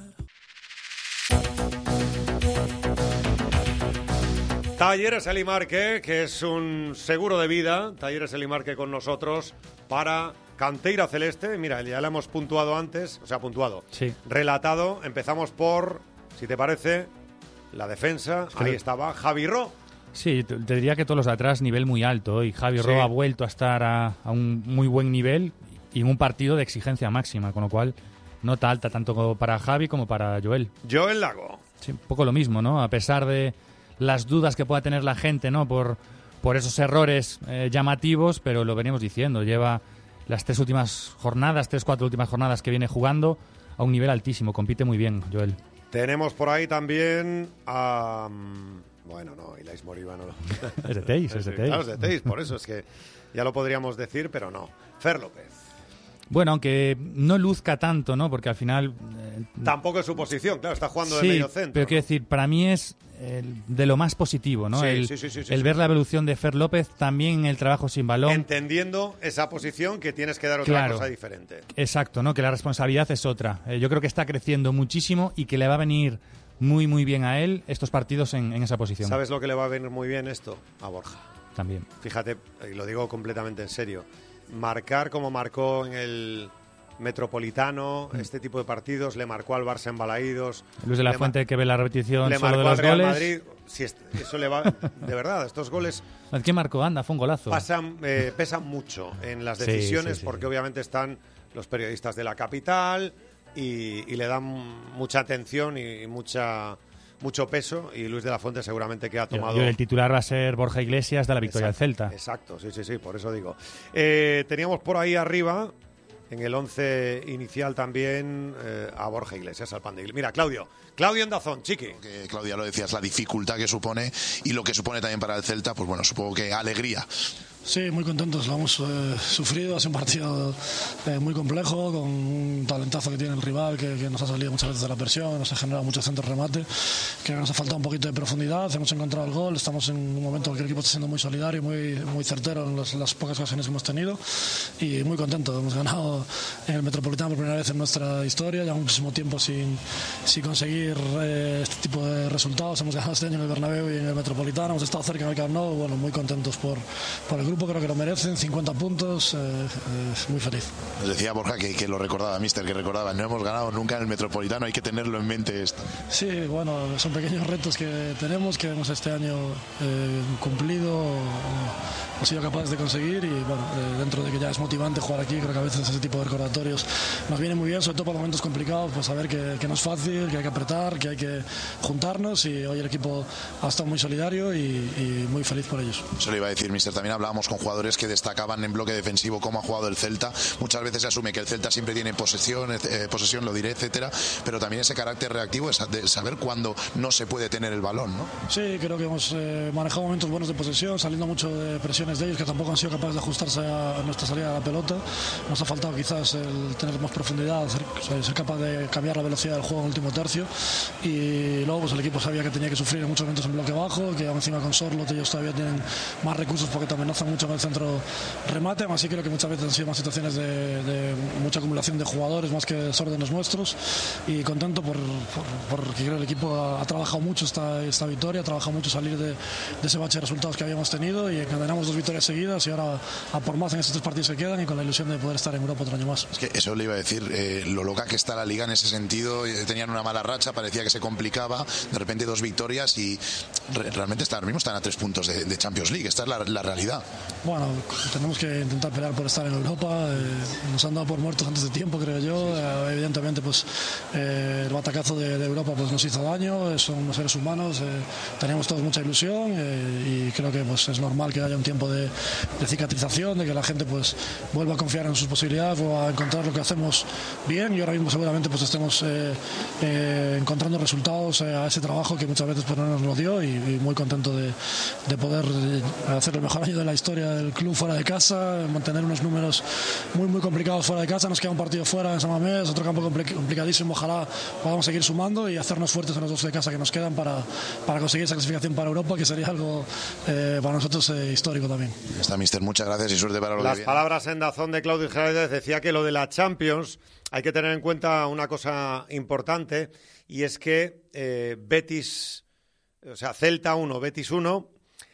Talleres Elimarque, que es un seguro de vida. Talleres Elimarque con nosotros para... Canteira Celeste, mira, ya la hemos puntuado antes, o sea, puntuado, sí. Relatado. Empezamos por, si te parece, la defensa. Ahí que... estaba Javi Ro. Sí, te diría que todos los de atrás, nivel muy alto. Y Javi sí. Ro ha vuelto a estar a, a un muy buen nivel y en un partido de exigencia máxima, con lo cual nota alta tanto para Javi como para Joel. Joel Lago. Sí, un poco lo mismo, ¿no? A pesar de las dudas que pueda tener la gente, ¿no? Por, por esos errores eh, llamativos, pero lo venimos diciendo, lleva... las tres últimas jornadas, tres, cuatro últimas jornadas que viene jugando a un nivel altísimo. Compite muy bien, Joel. Tenemos por ahí también a... Um, bueno, no, Ilaix Moriba no. Es de Teis, es de Teis. Claro, es de Teis, por eso es que ya lo podríamos decir, pero no. Fer López. Bueno, aunque no luzca tanto, ¿no? Porque al final... Eh, Tampoco es su posición, claro, está jugando sí, de medio centro. Pero quiero decir, para mí es el, de lo más positivo, ¿no? Sí, el sí, sí, sí, el sí, ver sí. la evolución de Fer López, también el trabajo sin balón. Entendiendo esa posición que tienes que dar otra claro, cosa diferente. Exacto, ¿no? Que la responsabilidad es otra. Eh, yo creo que está creciendo muchísimo y que le va a venir muy, muy bien a él estos partidos en, en esa posición. ¿Sabes lo que le va a venir muy bien esto? A Borja. También. Fíjate, y lo digo completamente en serio, marcar como marcó en el... Metropolitano, mm. este tipo de partidos, le marcó al Barça en Balaídos. Luis de la Fuente ma- que ve la repetición le solo marcó de los al Real goles. Madrid. Si es, eso le va, de verdad, estos goles. ¿Qué marcó? Anda, fue un golazo. Pasan, eh, pesan mucho en las decisiones sí, sí, sí, porque sí. obviamente están los periodistas de la capital y, y le dan mucha atención y, y mucha mucho peso, y Luis de la Fuente seguramente que ha tomado... Yo, yo, el titular va a ser Borja Iglesias de la victoria exacto, del Celta. Exacto, sí, sí, sí, por eso digo. Eh, teníamos por ahí arriba... En el once inicial también eh, a Borja Iglesias, al Pan de Iglesias. Mira, Claudio, Claudio en Dazón, chiqui. Que, Claudia, lo decías, la dificultad que supone y lo que supone también para el Celta, pues bueno, supongo que alegría. Sí, muy contentos, lo hemos eh, sufrido, es un partido eh, muy complejo, con un talentazo que tiene el rival, que, que nos ha salido muchas veces de la presión, nos ha generado muchos centros de remate, que nos ha faltado un poquito de profundidad, hemos encontrado el gol, estamos en un momento en que el equipo está siendo muy solidario, muy, muy certero en las, las pocas ocasiones que hemos tenido, y muy contentos, hemos ganado en el Metropolitano por primera vez en nuestra historia, ya muchísimo tiempo sin, sin conseguir eh, este tipo de resultados, hemos ganado este año en el Bernabéu y en el Metropolitano, hemos estado cerca en el Camp Nou, bueno, muy contentos por, por el grupo. Creo que lo merecen, cincuenta puntos, eh, eh, muy feliz. Nos decía Borja que, que lo recordaba, mister, que recordaba, no hemos ganado nunca en el Metropolitano, hay que tenerlo en mente esto. Sí, bueno, son pequeños retos que tenemos, que hemos este año eh, cumplido, ha sido capaz de conseguir y bueno, eh, dentro de que ya es motivante jugar aquí, creo que a veces ese tipo de recordatorios nos viene muy bien, sobre todo para momentos complicados, pues saber que, que no es fácil, que hay que apretar, que hay que juntarnos y hoy el equipo ha estado muy solidario y, y muy feliz por ellos. Eso le iba a decir, mister, también hablábamos con jugadores que destacaban en bloque defensivo cómo ha jugado el Celta. Muchas veces se asume que el Celta siempre tiene posesión, eh, posesión, lo diré, etcétera, pero también ese carácter reactivo es de saber cuándo no se puede tener el balón, ¿no? Sí, creo que hemos eh, manejado momentos buenos de posesión, saliendo mucho de presiones de ellos que tampoco han sido capaces de ajustarse a nuestra salida de la pelota. Nos ha faltado quizás el tener más profundidad, ser, ser capaz de cambiar la velocidad del juego en el último tercio y luego pues el equipo sabía que tenía que sufrir en muchos momentos en bloque bajo, que encima con Sorloth ellos todavía tienen más recursos porque te amenazan mucho en el centro remate, así creo que muchas veces han sido más situaciones de, de mucha acumulación de jugadores más que desórdenes nuestros y contento por, por, porque creo que el equipo ha, ha trabajado mucho esta, esta victoria, ha trabajado mucho salir de, de ese bache de resultados que habíamos tenido y encadenamos dos victorias seguidas y ahora a por más en estos tres partidos que quedan y con la ilusión de poder estar en Europa otro año más. Es que eso le iba a decir, eh, lo loca que está la Liga en ese sentido, eh, tenían una mala racha, parecía que se complicaba, de repente dos victorias y re, realmente están, ahora mismo están a tres puntos de, de Champions League, esta es la, la realidad. Bueno, tenemos que intentar pelear por estar en Europa, eh, nos han dado por muertos antes de tiempo, creo yo, eh, evidentemente pues eh, el batacazo de, de Europa pues nos hizo daño, eh, son unos seres humanos, eh, teníamos todos mucha ilusión eh, y creo que pues es normal que haya un tiempo de, de cicatrización, de que la gente pues vuelva a confiar en sus posibilidades, vuelva a encontrar lo que hacemos bien y ahora mismo seguramente pues estemos eh, eh, encontrando resultados eh, a ese trabajo que muchas veces pues, no nos lo dio y, y muy contento de, de poder eh, hacer el mejor año de la historia del club fuera de casa, mantener unos números muy muy complicados fuera de casa, nos queda un partido fuera en San Mamés, otro campo complicadísimo, ojalá podamos seguir sumando y hacernos fuertes en los dos de casa que nos quedan para, para conseguir esa clasificación para Europa, que sería algo eh, para nosotros eh, histórico también. Está, mister, muchas gracias y suerte para lo que Las viene. palabras en Dazón de Claudio Giraldez decía que lo de la Champions hay que tener en cuenta una cosa importante y es que eh, Betis, o sea, Celta uno, Betis uno,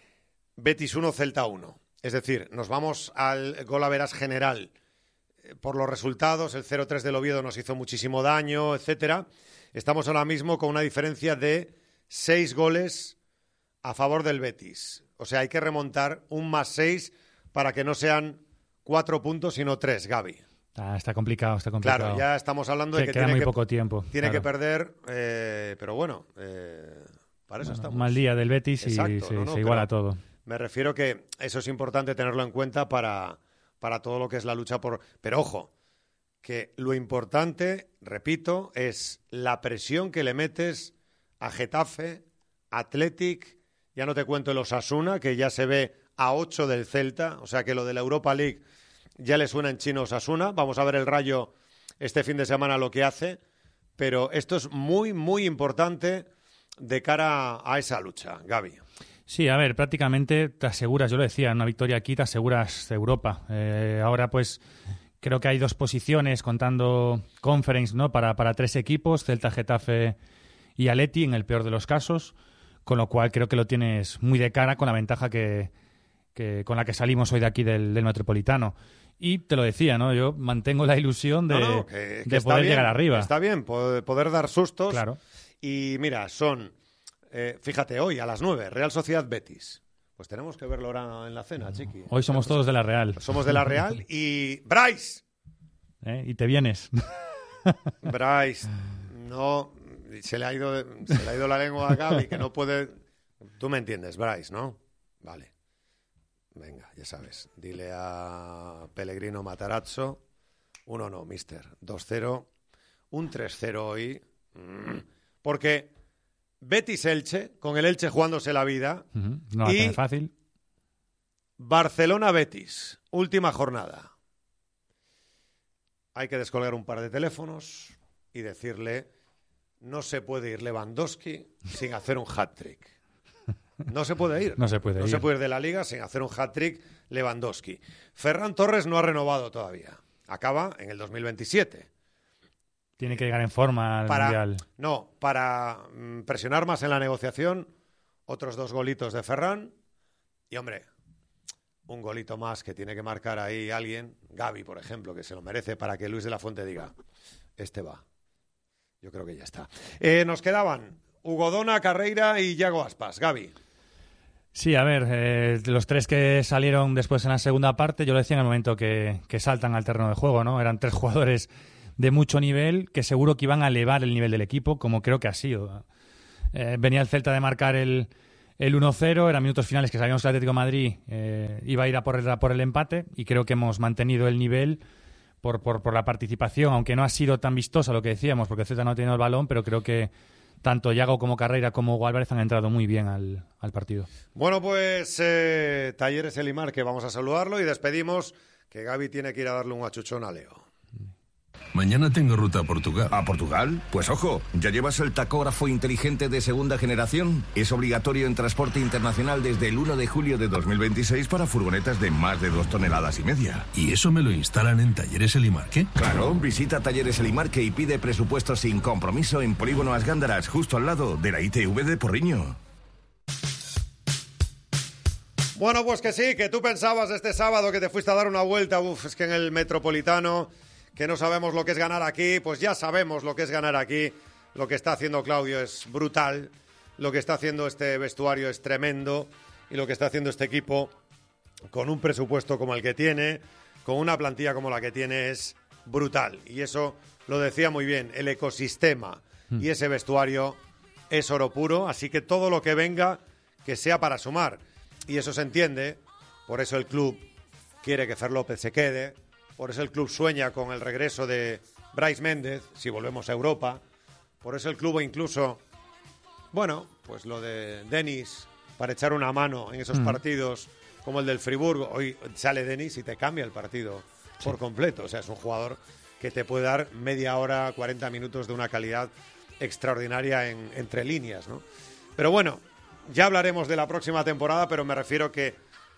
Betis uno, Celta uno. Es decir, nos vamos al golaveras general eh, por los resultados, el cero tres del Oviedo nos hizo muchísimo daño, etcétera. Estamos ahora mismo con una diferencia de seis goles a favor del Betis. O sea, hay que remontar un más seis para que no sean cuatro puntos, sino tres, Gaby. Ah, está complicado, está complicado. Claro, ya estamos hablando de que que queda tiene muy que, poco tiempo. Tiene claro. que perder, eh, pero bueno, eh, para eso bueno, estamos. Mal día del Betis Exacto, y se, no, no, se iguala todo. Me refiero que eso es importante tenerlo en cuenta para, para todo lo que es la lucha por... Pero ojo, que lo importante, repito, es la presión que le metes a Getafe, Athletic, ya no te cuento el Osasuna, que ya se ve a ocho del Celta, o sea que lo de la Europa League ya le suena en chino Osasuna. Vamos a ver el Rayo este fin de semana lo que hace, pero esto es muy, muy importante de cara a esa lucha, Gaby. Sí, a ver, prácticamente te aseguras, yo lo decía, en una victoria aquí te aseguras Europa. Eh, ahora pues creo que hay dos posiciones contando Conference, ¿no? Para, para tres equipos, Celta, Getafe y Atleti en el peor de los casos, con lo cual creo que lo tienes muy de cara con la ventaja que, que con la que salimos hoy de aquí del, del Metropolitano. Y te lo decía, ¿no? Yo mantengo la ilusión de, no, no, que, que de poder bien, llegar arriba. Está bien, poder, poder dar sustos. Claro. Y mira, son, eh, fíjate, hoy a las nueve, Real Sociedad Betis. Pues tenemos que verlo ahora en la cena, chiqui. Hoy somos todos de la Real. Somos de la Real y... ¡Bryce! ¿Eh? Y te vienes. Bryce, no... Se le ha ido, se le ha ido la lengua a Gaby, que no puede... Tú me entiendes, Bryce, ¿no? Vale. Venga, ya sabes. Dile a Pellegrino Matarazzo. Uno no, mister. dos cero. Un tres cero hoy. Porque Betis-Elche, con el Elche jugándose la vida. Uh-huh. No va a tener fácil. Barcelona-Betis. Última jornada. Hay que descolgar un par de teléfonos y decirle... No se puede ir Lewandowski sin hacer un hat-trick. No se puede ir. No se puede no ir. se puede ir de la Liga sin hacer un hat-trick Lewandowski. Ferran Torres no ha renovado todavía. Acaba en el dos mil veintisiete. Tiene que llegar en forma al para, Mundial. No, para mm, presionar más en la negociación, otros dos golitos de Ferran. Y, hombre, un golito más que tiene que marcar ahí alguien. Gavi, por ejemplo, que se lo merece para que Luis de la Fuente diga, este va. Yo creo que ya está. Eh, nos quedaban Hugo Dona, Carreira y Yago Aspas. Gaby. Sí, a ver, eh, los tres que salieron después en la segunda parte, yo lo decía en el momento que, que saltan al terreno de juego, ¿no? Eran tres jugadores de mucho nivel que seguro que iban a elevar el nivel del equipo, como creo que ha sido. Eh, venía el Celta de marcar el, el uno cero, eran minutos finales que sabíamos que el Atlético de Madrid eh, iba a ir a por el, a por el empate, y creo que hemos mantenido el nivel por, por, por la participación, aunque no ha sido tan vistosa lo que decíamos, porque el Celta no ha tenido el balón, pero creo que tanto Yago como Carreira como Hugo Álvarez han entrado muy bien al, al partido. Bueno, pues eh, Talleres Elimar, que vamos a saludarlo y despedimos, que Gaby tiene que ir a darle un achuchón a Leo. Mañana tengo ruta a Portugal. ¿A Portugal? Pues ojo, ¿ya llevas el tacógrafo inteligente de segunda generación? Es obligatorio en transporte internacional desde el uno de julio de dos mil veintiséis para furgonetas de más de dos toneladas y media. ¿Y eso me lo instalan en Talleres Elimarque? Claro, visita Talleres Elimarque y pide presupuesto sin compromiso en Polígono As Gándaras, justo al lado de la I T V de Porriño. Bueno, pues que sí, que tú pensabas este sábado que te fuiste a dar una vuelta, uf, es que en el Metropolitano, que no sabemos lo que es ganar aquí, pues ya sabemos lo que es ganar aquí. Lo que está haciendo Claudio es brutal, lo que está haciendo este vestuario es tremendo, y lo que está haciendo este equipo, con un presupuesto como el que tiene, con una plantilla como la que tiene, es brutal. Y eso lo decía muy bien, el ecosistema mm. y ese vestuario es oro puro, así que todo lo que venga, que sea para sumar. Y eso se entiende, por eso el club quiere que Fer López se quede, por eso el club sueña con el regreso de Brais Méndez, si volvemos a Europa, por eso el club incluso, bueno, pues lo de Denis, para echar una mano en esos mm. partidos como el del Friburgo. Hoy sale Denis y te cambia el partido sí. por completo, o sea, es un jugador que te puede dar media hora, cuarenta minutos de una calidad extraordinaria en, entre líneas, ¿no? Pero bueno, ya hablaremos de la próxima temporada, pero me refiero que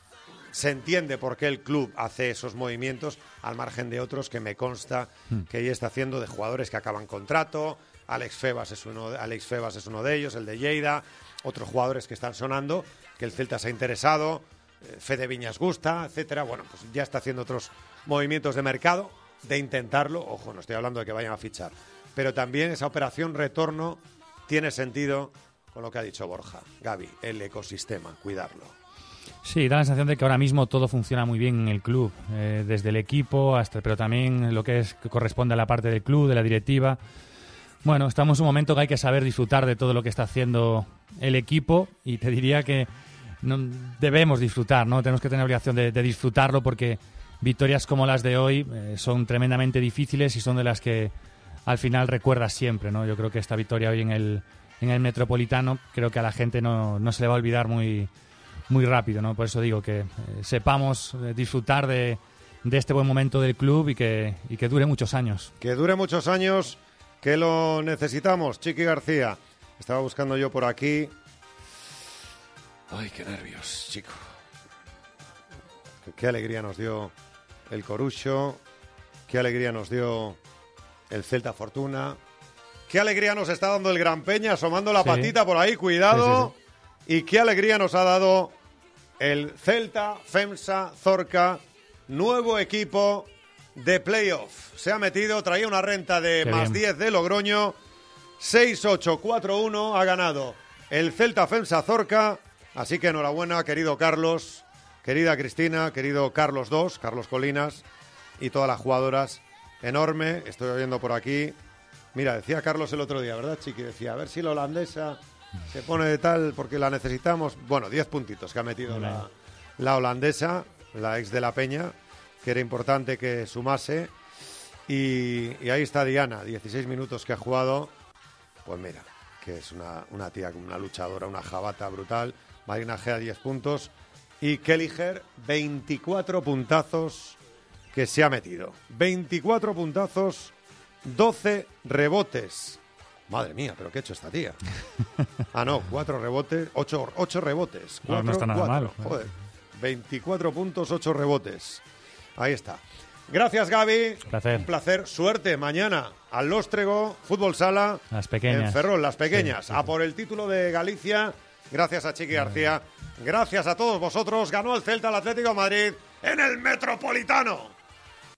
se entiende por qué el club hace esos movimientos, al margen de otros que me consta mm. que ella está haciendo, de jugadores que acaban contrato. Alex Febas es uno de, Alex Febas es uno de ellos, el de Lleida, otros jugadores que están sonando, que el Celta se ha interesado, eh, Fede Viñas gusta, etcétera. Bueno, pues ya está haciendo otros movimientos de mercado, de intentarlo. Ojo, no estoy hablando de que vayan a fichar, pero también esa operación retorno tiene sentido con lo que ha dicho Borja. Gaby, el ecosistema, cuidarlo. Sí, da la sensación de que ahora mismo todo funciona muy bien en el club, eh, desde el equipo hasta, pero también lo que es que corresponde a la parte del club, de la directiva. Bueno, estamos en un momento que hay que saber disfrutar de todo lo que está haciendo el equipo, y te diría que no, debemos disfrutar, ¿no? Tenemos que tener obligación de, de disfrutarlo, porque victorias como las de hoy eh, son tremendamente difíciles y son de las que al final recuerdas siempre, ¿no? Yo creo que esta victoria hoy en el, en el Metropolitano, creo que a la gente no, no se le va a olvidar muy, muy rápido, ¿no? Por eso digo que eh, sepamos eh, disfrutar de, de este buen momento del club y que, y que dure muchos años. Que dure muchos años, que lo necesitamos. Chiqui García, estaba buscando yo por aquí. Ay, qué nervios, chico. Qué, qué alegría nos dio el Corucho, qué alegría nos dio el Celta Fortuna, qué alegría nos está dando el Gran Peña, asomando la sí. patita por ahí, cuidado, sí, sí, sí. Y qué alegría nos ha dado el Celta FEMSA Zorca, nuevo equipo de playoff. Se ha metido, traía una renta de qué más bien. diez de Logroño, seis ocho cuatro uno ha ganado el Celta FEMSA Zorca, así que enhorabuena, querido Carlos, querida Cristina, querido Carlos dos, Carlos Colinas y todas las jugadoras. Enorme, estoy oyendo por aquí. Mira, decía Carlos el otro día, ¿verdad, Chiqui? Decía, a ver si la holandesa se pone de tal porque la necesitamos. Bueno, diez puntitos que ha metido la, la holandesa, la ex de la Peña, que era importante que sumase. Y, y ahí está Diana, dieciséis minutos que ha jugado. Pues mira, que es una, una tía, una luchadora, una jabata brutal. Marina Gea, diez puntos. Y Kelliher, veinticuatro puntazos que se ha metido. veinticuatro puntazos, doce rebotes. Madre mía, ¿pero qué ha hecho esta tía? Ah, no, cuatro rebotes, ocho, ocho rebotes. Cuatro, no, no está nada mal. Joder, veinticuatro puntos, ocho rebotes. Ahí está. Gracias, Gaby. Placer. Un placer. Suerte mañana al Lóstrego, Fútbol Sala. Las pequeñas. En Ferrol, las pequeñas. Sí, sí, a por el título de Galicia. Gracias a Chiqui García. Gracias a todos vosotros. Ganó el Celta al Atlético de Madrid en el Metropolitano.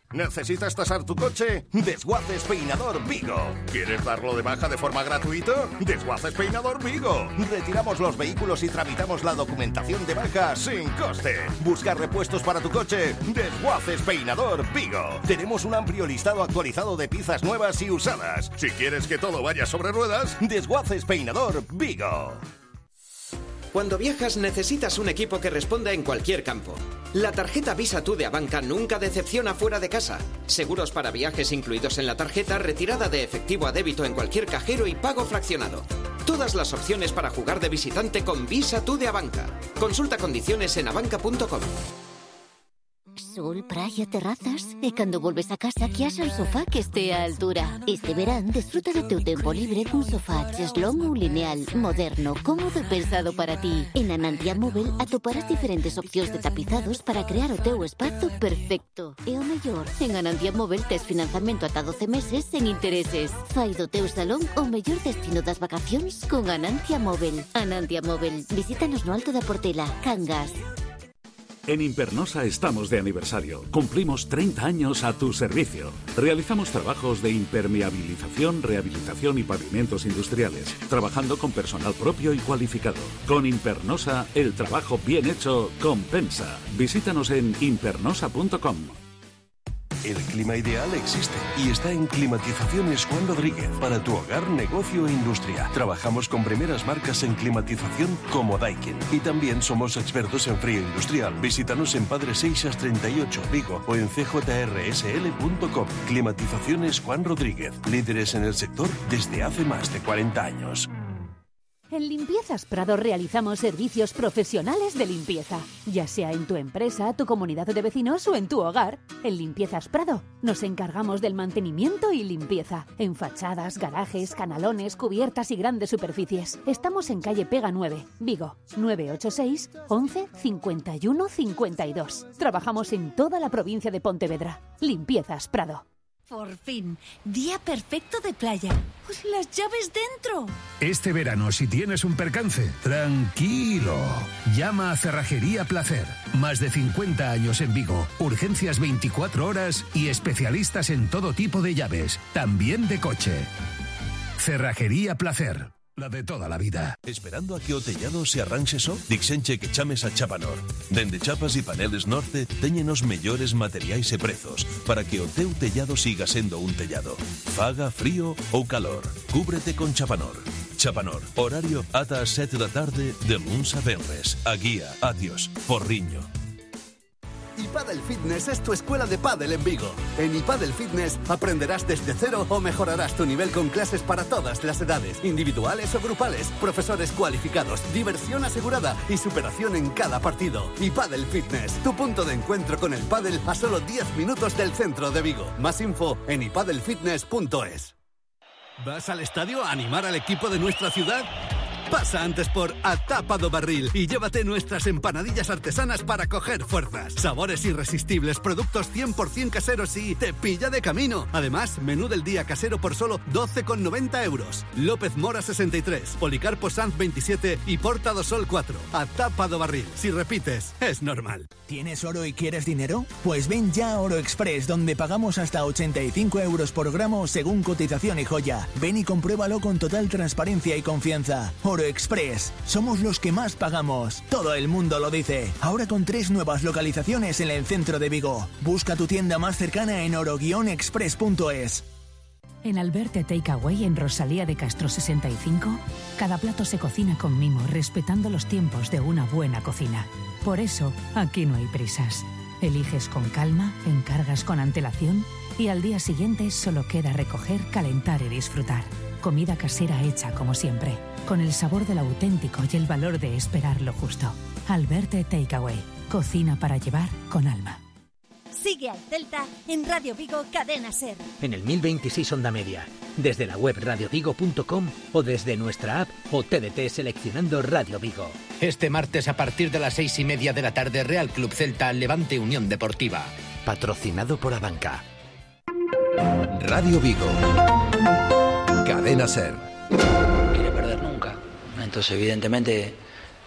¿Necesitas tasar tu coche? Desguaces Peinador Vigo. ¿Quieres darlo de baja de forma gratuita? Desguaces Peinador Vigo. Retiramos los vehículos y tramitamos la documentación de baja sin coste. Buscar repuestos para tu coche. Desguaces Peinador Vigo. Tenemos un amplio listado actualizado de piezas nuevas y usadas. Si quieres que todo vaya sobre ruedas, Desguaces Peinador Vigo. Cuando viajas necesitas un equipo que responda en cualquier campo. La tarjeta Visa Tú de Abanca nunca decepciona fuera de casa. Seguros para viajes incluidos en la tarjeta, retirada de efectivo a débito en cualquier cajero y pago fraccionado. Todas las opciones para jugar de visitante con Visa Tú de Abanca. Consulta condiciones en abanca punto com. Sol, praia, terrazas e cando volves a casa que haxa un sofá que estea a altura. Este verán desfruta do teu tempo libre cun sofá cheslón ou lineal, moderno, cómodo e pensado para ti. En Anantia Móvel atoparás diferentes opcións de tapizados para crear o teu espazo perfecto. E o mellor, en Anantia Móvel tes financiamento ata doce meses sen intereses. Fai do teu salón o mellor destino das vacacións con Anantia Móvel. Anantia Móvel, visítanos no Alto da Portela, Cangas. En Impernosa estamos de aniversario. Cumplimos treinta años a tu servicio. Realizamos trabajos de impermeabilización, rehabilitación y pavimentos industriales, trabajando con personal propio y cualificado. Con Impernosa, el trabajo bien hecho compensa. Visítanos en impernosa punto com. El clima ideal existe y está en Climatizaciones Juan Rodríguez para tu hogar, negocio e industria. Trabajamos con primeras marcas en climatización como Daikin y también somos expertos en frío industrial. Visítanos en Padre Seixas treinta y ocho, Vigo o en c j r s l punto com. Climatizaciones Juan Rodríguez, líderes en el sector desde hace más de cuarenta años. En Limpiezas Prado realizamos servicios profesionales de limpieza, ya sea en tu empresa, tu comunidad de vecinos o en tu hogar. En Limpiezas Prado nos encargamos del mantenimiento y limpieza, en fachadas, garajes, canalones, cubiertas y grandes superficies. Estamos en calle Pega nueve, Vigo, nueve ocho seis, once, cincuenta y uno, cincuenta y dos. Trabajamos en toda la provincia de Pontevedra. Limpiezas Prado. Por fin, día perfecto de playa. Pues las llaves dentro. Este verano, si tienes un percance, tranquilo. Llama a Cerrajería Placer. Más de cincuenta años en Vigo. Urgencias veinticuatro horas y especialistas en todo tipo de llaves, también de coche. Cerrajería Placer. La de toda la vida. Esperando a que o tellado se arranxe só? Dixenche que chames a Chapanor. Dende chapas e paneles Norte teñen os mellores materiais e prezos para que o teu tellado siga sendo un tellado. Faga frío ou calor. Cúbrete con Chapanor. Chapanor. Horario ata as sete da tarde de luns a venres. A guía, adiós, Porriño. iPadel Fitness es tu escuela de pádel en Vigo. En iPadel Fitness aprenderás desde cero o mejorarás tu nivel con clases para todas las edades, individuales o grupales, profesores cualificados, diversión asegurada y superación en cada partido. iPadel Fitness, tu punto de encuentro con el pádel a solo diez minutos del centro de Vigo. Más info en i padel fitness punto es. ¿Vas al estadio a animar al equipo de nuestra ciudad? Pasa antes por A Tapa do Barril y llévate nuestras empanadillas artesanas para coger fuerzas. Sabores irresistibles, productos cien por ciento caseros y te pilla de camino. Además, menú del día casero por solo doce con noventa euros. López Mora sesenta y tres, Policarpo Sanz veintisiete y Porta do Sol cuatro. A Tapa do Barril. Si repites, es normal. ¿Tienes oro y quieres dinero? Pues ven ya a Oro Express, donde pagamos hasta ochenta y cinco euros por gramo según cotización y joya. Ven y compruébalo con total transparencia y confianza. Oro Express. Somos los que más pagamos. Todo el mundo lo dice. Ahora con tres nuevas localizaciones en el centro de Vigo. Busca tu tienda más cercana en oro guion express punto es. En Alberte Takeaway en Rosalía de Castro sesenta y cinco, cada plato se cocina con mimo, respetando los tiempos de una buena cocina. Por eso, aquí no hay prisas. Eliges con calma, encargas con antelación y al día siguiente solo queda recoger, calentar y disfrutar. Comida casera hecha como siempre, con el sabor del auténtico y el valor de esperar lo justo. Alberte Takeaway, cocina para llevar con alma. Sigue al Celta en Radio Vigo Cadena Ser. En el mil veintiséis Onda Media, desde la web radio vigo punto com o desde nuestra app o T D T seleccionando Radio Vigo. Este martes a partir de las seis y media de la tarde, Real Club Celta Levante Unión Deportiva. Patrocinado por Abanca. Radio Vigo. Cadena Ser. No quiere perder nunca. Entonces, evidentemente,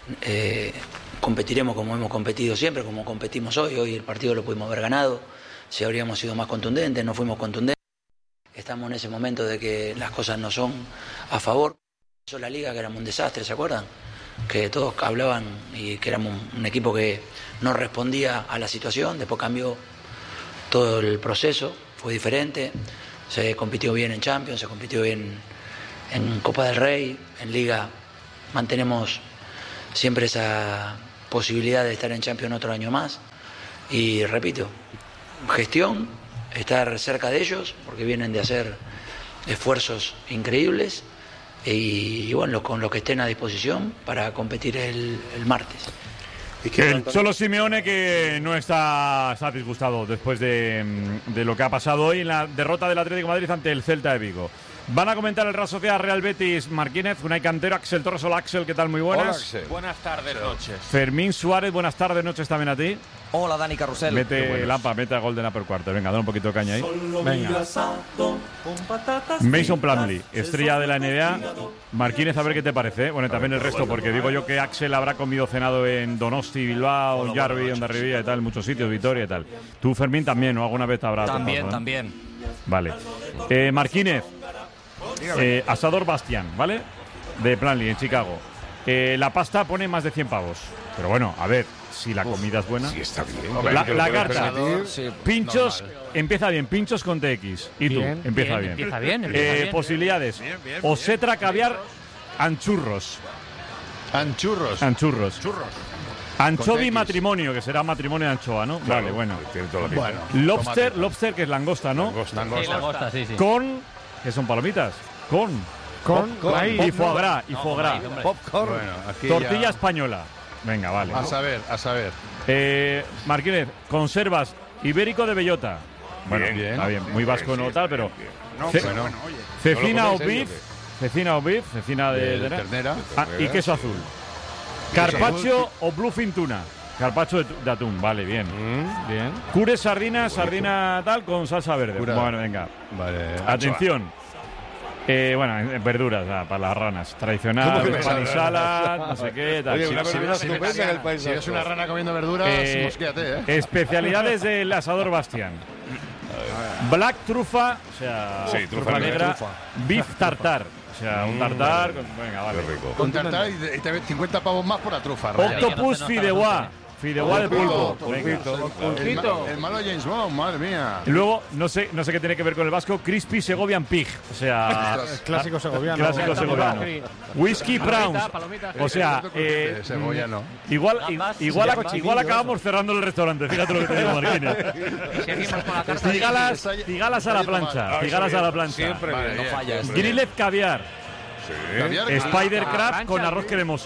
eh, competiremos como hemos competido siempre, como competimos hoy. Hoy el partido lo pudimos haber ganado. si habríamos sido más contundentes, no fuimos contundentes. Estamos en ese momento de que las cosas no son a favor. Yo la liga que éramos un desastre, ¿se acuerdan? Que todos hablaban y que éramos un equipo que no respondía a la situación. Después cambió todo el proceso, fue diferente. Se compitió bien en Champions, se compitió bien en Copa del Rey, en Liga. Mantenemos siempre esa posibilidad de estar en Champions otro año más. Y repito, gestión, estar cerca de ellos, porque vienen de hacer esfuerzos increíbles. Y, y bueno, con lo que estén a disposición para competir el, el martes. El Cholo Simeone, que no está, está disgustado después de, de lo que ha pasado hoy en la derrota del Atlético de Madrid ante el Celta de Vigo. Van a comentar el Real Sociedad, Real Betis, Marquínez, Unai Cantero, Axel Torres. Hola Axel, ¿qué tal? Muy buenas. Hola, Axel. Buenas tardes, noches. Fermín Suárez, buenas tardes, noches también a ti. Hola Dani Carrusel. Mete Lampa, mete a Golden Upper Quarter. Venga, dale un poquito de caña ahí. Venga. Mason Plumlee, estrella de la N B A. Marquínez, a ver qué te parece. Bueno, y también el resto, porque digo yo que Axel habrá comido cenado en Donosti, Bilbao, en Jarvi, en Darribía y tal, en muchos sitios, Vitoria y tal. Tú, Fermín, también, ¿no? Alguna vez te habrá También, tocado, ¿no? también. Vale. Eh, Marquínez, eh, Asador Bastián, ¿vale? De Plumlee, en Chicago. Eh, la pasta pone más de cien pavos. Pero bueno, a ver, si la comida es buena. Sí, está bien. La, la carta, pinchos, empieza bien, pinchos con T X. ¿Y tú? Bien, empieza bien, bien. empieza bien, Eh, empieza bien. Posibilidades. Bien, bien, Osetra, caviar, anchurros. Anchurros. Anchurros. Churros. Anchovi Con X. matrimonio, que será matrimonio de anchoa, ¿no? Claro, vale, bueno. tiene toda la pinta. Bueno. Lobster, lobster, que es langosta, ¿no? Langosta. Sí, langosta, sí, sí. Con, que son palomitas. Con. Con, Pop- maíz. y foie gras, y No, foie con gras. maíz, hombre. Popcorn. Bueno, aquí Tortilla ya- española. Venga, vale. A saber, a saber. Eh, Marquínez, conservas ibérico de bellota. Bueno, Bien, bien. está bien, muy vasco no tal, pero No, Ce- bueno, oye. cecina ¿No lo o coméis, beef, eh, cecina o beef, cecina de, De- de de- ternera. Ah, y queso azul. Carpaccio o bluefin tuna. Carpaccio de, tu- de atún, vale, bien. Bien. Cure sardina, sardina tal con salsa verde. Cura. Bueno, venga. Vale. Atención. Eh, bueno, en- verduras, ah, para las ranas. ¿Cómo Tradicional, que pan y verduras? salad, no sé qué, tal. Oye, Sí, una sí, verdura sí, estupenda en el País Si ves una rana comiendo verduras, Eh, mosquéate, ¿eh? Especialidades del asador Bastián. Black trufa, o sea, Sí, trufa negra. Trufa. Beef tartar, o sea, un Mm, tartar. vale. con- venga, vale. Con tartar y, de- y te ves cincuenta pavos más por la trufa. raya. Octopus fideuá, fideuá de pulpo. Venga. El, ma- el malo James Bond, madre mía. Y luego, no sé, no sé qué tiene que ver con el vasco, Crispy Segovian Pig. O sea, Ostras, clásico segoviano. Clásico segoviano. Whisky Prawns. O sea, eh, Eh, segoviano. igual, Gambas, igual, sí, ac- igual acabamos cerrando el restaurante. Fíjate lo que te digo, Marquínez. Seguimos con la tarta. Cigalas, cigalas a la plancha. Cigalas a la plancha. Siempre bien, no fallas. Grilled caviar. Caviar, Spidercraft con arroz cremoso.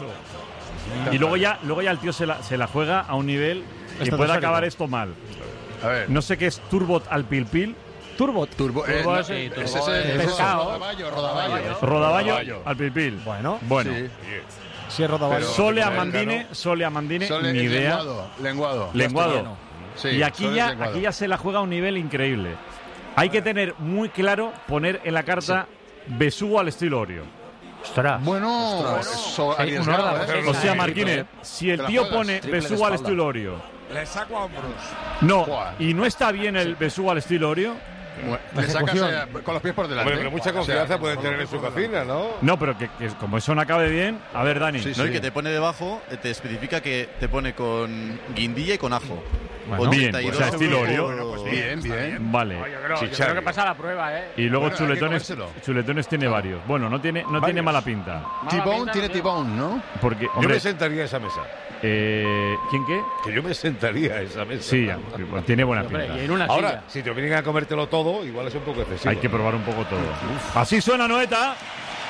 Y luego ya, luego ya el tío se la, se la juega a un nivel que Esto puede no es acabar serio. esto mal. A ver. No sé qué es Turbot al pilpil. Turbot. Turbo, eh, Turbo no, es- sí, turbo ese es es el pescado. rodaballo, rodaballo. Rodaballo al pilpil. Bueno, Bueno. sí. Sí, es rodaballo. Pero- Sole a pero- Mandine, Sole a Mandine, Sole- ni es idea. Lenguado. Lenguado. Lenguado. Sí, y aquí Sole ya, es lenguado. aquí ya se la juega a un nivel increíble. Hay que tener muy claro poner en la carta besugo al estilo Oreo. Ostras. Bueno, eso Sí, arriesgado, una hora, ¿eh? O sea, Marquínez, si el Te la tío juegas. pone Triple besugo al espalda. estilo Oreo, Le saco a hombros. no, Buah. y no está bien el besugo al estilo Oreo, Le sacas eh, con los pies por delante. Hombre, pero mucha confianza puede tener en su cocina, ¿no? no, pero que, que como eso no acabe bien, a ver, Dani. Sí, No, y que te pone debajo, eh, te especifica que te pone con guindilla y con ajo. Bueno, bien, ochenta y o dos sea, estilo euros. Oreo. Bueno, pues bien, bien. Vale. Yo creo, yo Chicharro. creo que pasa la prueba, ¿eh? Y luego Bueno, hay que chuletones, comérselo. chuletones tiene varios. Bueno, no tiene, no tiene mala pinta. T-Bone tiene T-Bone, ¿no? Porque, Yo hombre, me sentaría a esa mesa. eh, ¿quién qué? Que yo me sentaría a esa mesa. Sí, pues tiene buena Hombre, pinta. y en una Ahora, silla. si te obligan a comértelo todo, igual es un poco excesivo. Hay que probar un poco todo. Así suena Noeta.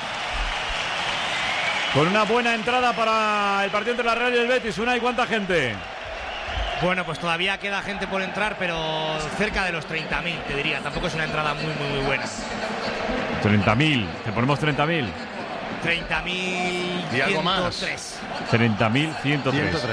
Con una buena entrada para el partido entre la Real y el Betis. Una y cuánta gente. Bueno, pues todavía queda gente por entrar, pero cerca de los treinta mil, te diría. Tampoco es una entrada muy, muy, muy buena. treinta mil. ¿Te ponemos treinta mil? treinta mil Y algo más. ciento tres. treinta mil ciento tres. ciento tres.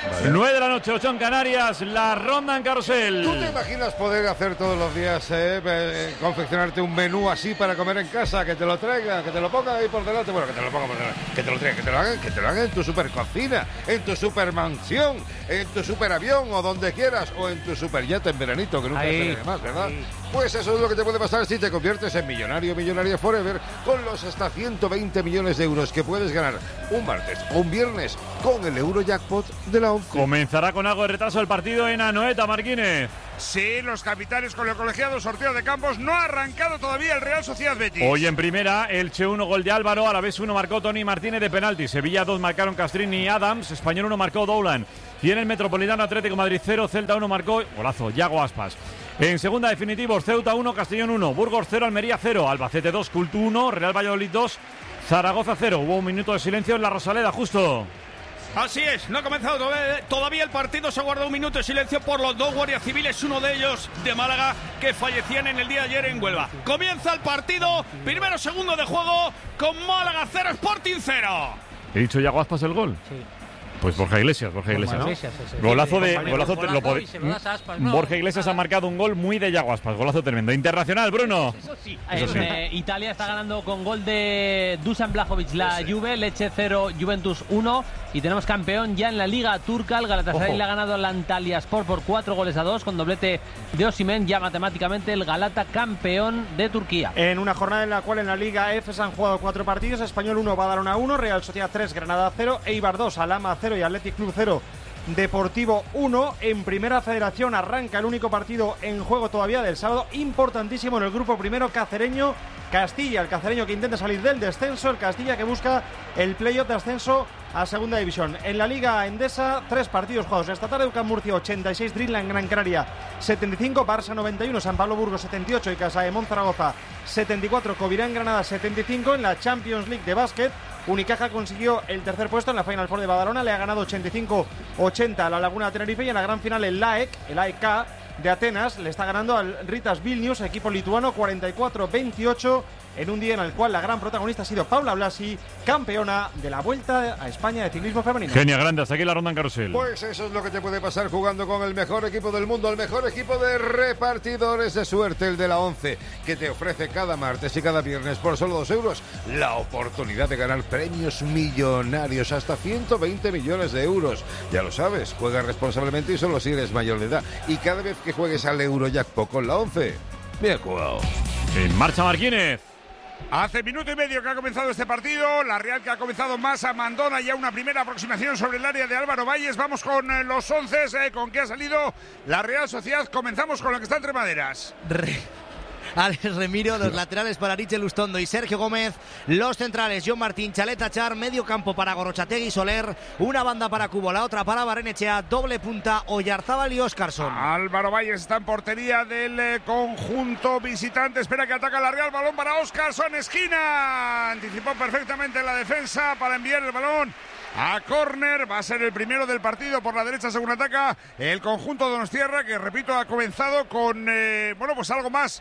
Vale. nueve de la noche, ocho en Canarias, la ronda en carrusel. ¿Tú te imaginas poder hacer todos los días, eh, eh, confeccionarte un menú así para comer en casa, que te lo traigan, que te lo pongan ahí por delante? Bueno, que te lo pongan por delante, que te lo traigan, que te lo hagan, que te lo hagan en tu supercocina, en tu supermansión, en tu superavión o donde quieras, o en tu superyate en veranito, que nunca se ve más, ¿verdad? Ahí. Pues eso es lo que te puede pasar si te conviertes en millonario, millonaria forever, con los hasta ciento veinte millones de euros que puedes ganar un martes o un viernes con el Eurojackpot de la ONCE. Comenzará con algo de retraso el partido en Anoeta, Marquínez. Sí, los capitanes con el colegiado, sorteo de campos, no ha arrancado todavía el Real Sociedad Betis. Hoy en primera, Elche uno, gol de Álvaro, a la vez uno marcó Tony Martínez de penalti, Sevilla dos marcaron Castrini y Adams, Español uno marcó Doulan. Y en el Metropolitano Atlético Madrid cero, Celta uno marcó, golazo, Yago Aspas. En segunda definitivos, Ceuta uno, Castellón uno, Burgos cero, Almería cero, Albacete dos, Cultu uno, Real Valladolid dos, Zaragoza cero. Hubo un minuto de silencio en la Rosaleda, justo. Así es, no ha comenzado todavía el partido, se guarda un minuto de silencio por los dos guardias civiles, uno de ellos de Málaga, que fallecían en el día de ayer en Huelva. Comienza el partido, primero segundo de juego, con Málaga cero, Sporting cero. ¿He dicho Yago Aspas el gol? Sí. Pues Borja Iglesias, Borja Iglesias. ¿no? Golazo de. Golazo, te, lo pod... Aspas, no. Borja Iglesias ha marcado un gol muy de Yago Aspas. Golazo tremendo. Internacional, Bruno. Eso sí. Eso sí. Eh, Italia está ganando con gol de Dusan Blajovic la sí. Juve, Lecce cero, Juventus uno. Y tenemos campeón ya en la Liga Turca. El Galatasaray Ojo. le ha ganado al Antalyaspor por cuatro goles a dos, con doblete de Osimhen. Ya matemáticamente el Galata campeón de Turquía. En una jornada en la cual en la Liga F se han jugado cuatro partidos. Español uno, Badalona uno, Real Sociedad tres, Granada cero, Eibar dos, Alhama cero y Athletic Club cero, Deportivo uno. En Primera Federación arranca el único partido en juego todavía del sábado, importantísimo en el grupo primero, cacereño Castilla, el cacereño que intenta salir del descenso, el Castilla que busca el playoff de ascenso a segunda división. En la Liga Endesa, tres partidos jugados esta tarde: UCAM Murcia ochenta y seis, Dreamland Gran Canaria setenta y cinco, Barça noventa y uno, San Pablo Burgos setenta y ocho y Casaemón Zaragoza setenta y cuatro, Covirán Granada setenta y cinco. En la Champions League de básquet, Unicaja consiguió el tercer puesto en la Final Four de Badalona, le ha ganado ochenta y cinco ochenta a la Laguna Tenerife, y en la gran final el L A E C, el A E K de Atenas, le está ganando al Ritas Vilnius, equipo lituano, cuarenta y cuatro veintiocho, en un día en el cual la gran protagonista ha sido Paula Blasi, campeona de la Vuelta a España de ciclismo femenino. Genia grande, hasta aquí la ronda en carrusel. Pues eso es lo que te puede pasar jugando con el mejor equipo del mundo, el mejor equipo de repartidores de suerte, el de la ONCE, que te ofrece cada martes y cada viernes por solo dos euros la oportunidad de ganar premios millonarios, hasta ciento veinte millones de euros. Ya lo sabes, juega responsablemente y solo si eres mayor de edad. Y cada vez que juegues al Eurojackpot con la ONCE, bien jugado. En marcha, Marquínez. Hace minuto y medio que ha comenzado este partido, la Real que ha comenzado más a Mandona, ya una primera aproximación sobre el área de Álvaro Valles. Vamos con eh, los once, eh, con qué ha salido la Real Sociedad. Comenzamos con lo que está entre maderas. Re Alex Remiro, los laterales para Richel Lustondo y Sergio Gómez, los centrales John Martín, Chaleta Char, medio campo para Gorrochategui y Soler, una banda para Cubo, la otra para Barrenechea, doble punta Oyarzábal y Óscarson. Álvaro Valles está en portería del eh, conjunto visitante, espera que ataca la Real, balón para Óscarson, esquina, anticipó perfectamente la defensa para enviar el balón a córner. Va a ser el primero del partido por la derecha según ataca el conjunto Donostierra, que repito ha comenzado con eh, bueno pues algo más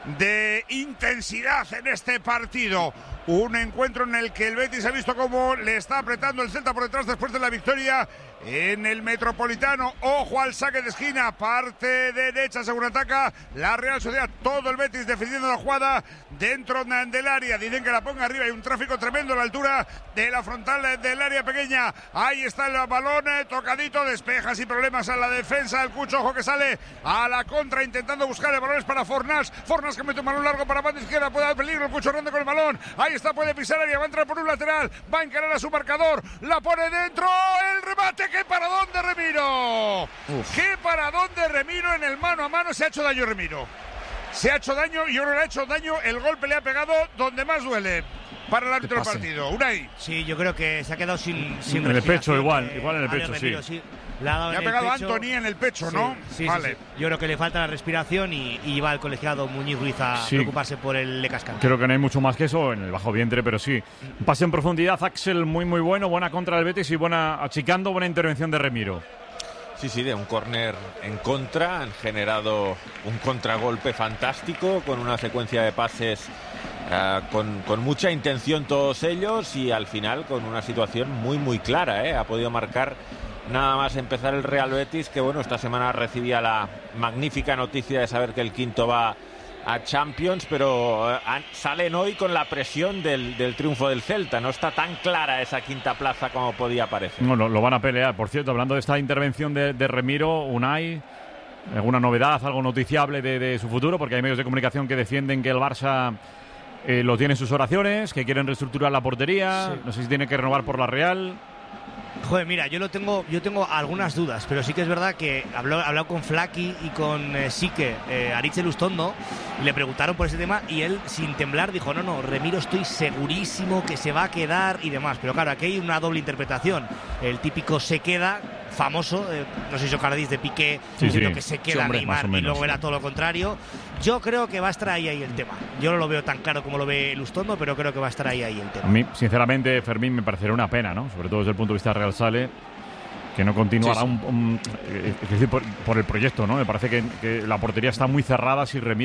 de intensidad en este partido. Un encuentro en el que el Betis ha visto cómo le está apretando el Celta por detrás después de la victoria en el Metropolitano. Ojo al saque de esquina, parte derecha según ataca la Real Sociedad. Todo el Betis defendiendo la jugada dentro del área. Dicen que la ponga arriba, hay un tráfico tremendo a la altura de la frontal del área pequeña. Ahí está el balón tocadito, despeja sin problemas a la defensa. El Cucho, ojo que sale a la contra intentando buscar el balón, es para Fornals. Fornals que mete un balón largo para banda izquierda, puede dar peligro. El Cucho grande con el balón, ahí está, puede pisar área, va a entrar por un lateral, va a encarar a su marcador, la pone dentro, el remate. ¡Qué paradón de Remiro! Uf. ¡Qué paradón de Remiro! En el mano a mano se ha hecho daño Remiro. Se ha hecho daño y ahora le ha hecho daño. El golpe le ha pegado donde más duele para el árbitro del partido. Unai. Sí, yo creo que se ha quedado sin, sin en el pecho igual, igual en el pecho, Remiro, sí. sí. Le ha, dado le ha pegado a Anthony en el pecho, sí, ¿no? Sí, vale. sí, sí. Yo creo que le falta la respiración y, y va el colegiado Muñiz Ruiz a sí. preocuparse por el Lecascan. Creo que no hay mucho más que eso en el bajo vientre, pero sí. Pase en profundidad, Axel, muy muy bueno, buena contra del Betis y buena achicando, buena intervención de Remiro. Sí, sí, de un córner en contra, han generado un contragolpe fantástico con una secuencia de pases uh, con, con mucha intención todos ellos y al final con una situación muy muy clara, ¿eh? Ha podido marcar nada más empezar el Real Betis, que bueno, esta semana recibía la magnífica noticia de saber que el quinto va a Champions, pero eh, salen hoy con la presión del, del triunfo del Celta. No está tan clara esa quinta plaza como podía parecer. No, lo, lo van a pelear. Por cierto, hablando de esta intervención de, de Remiro, Unai, ¿alguna novedad, algo noticiable de, de su futuro? Porque hay medios de comunicación que defienden que el Barça eh, lo tiene en sus oraciones, que quieren reestructurar la portería. Sí. No sé si tiene que renovar por la Real. Joder, mira, yo lo tengo, yo tengo algunas dudas, pero sí que es verdad que habló, hablado con Flaki y con eh, Sique, eh, Aritz Lustondo, y le preguntaron por ese tema y él, sin temblar, dijo, no, no, Remiro estoy segurísimo que se va a quedar y demás. Pero claro, aquí hay una doble interpretación. El típico se queda, famoso, eh, no sé si os acordáis de Piqué, sí, diciendo sí. que se queda Sí, hombre, Neymar menos, y luego sí. era todo lo contrario. Yo creo que va a estar ahí, ahí el tema. Yo no lo veo tan claro como lo ve Lustondo, pero creo que va a estar ahí, ahí el tema. A mí, sinceramente, Fermín, me parecería una pena, ¿no? Sobre todo desde el punto de vista de Real Sale, que no continuará Sí, sí. Un, un, es decir, por, por el proyecto, ¿no? Me parece que, que la portería está muy cerrada si Remiro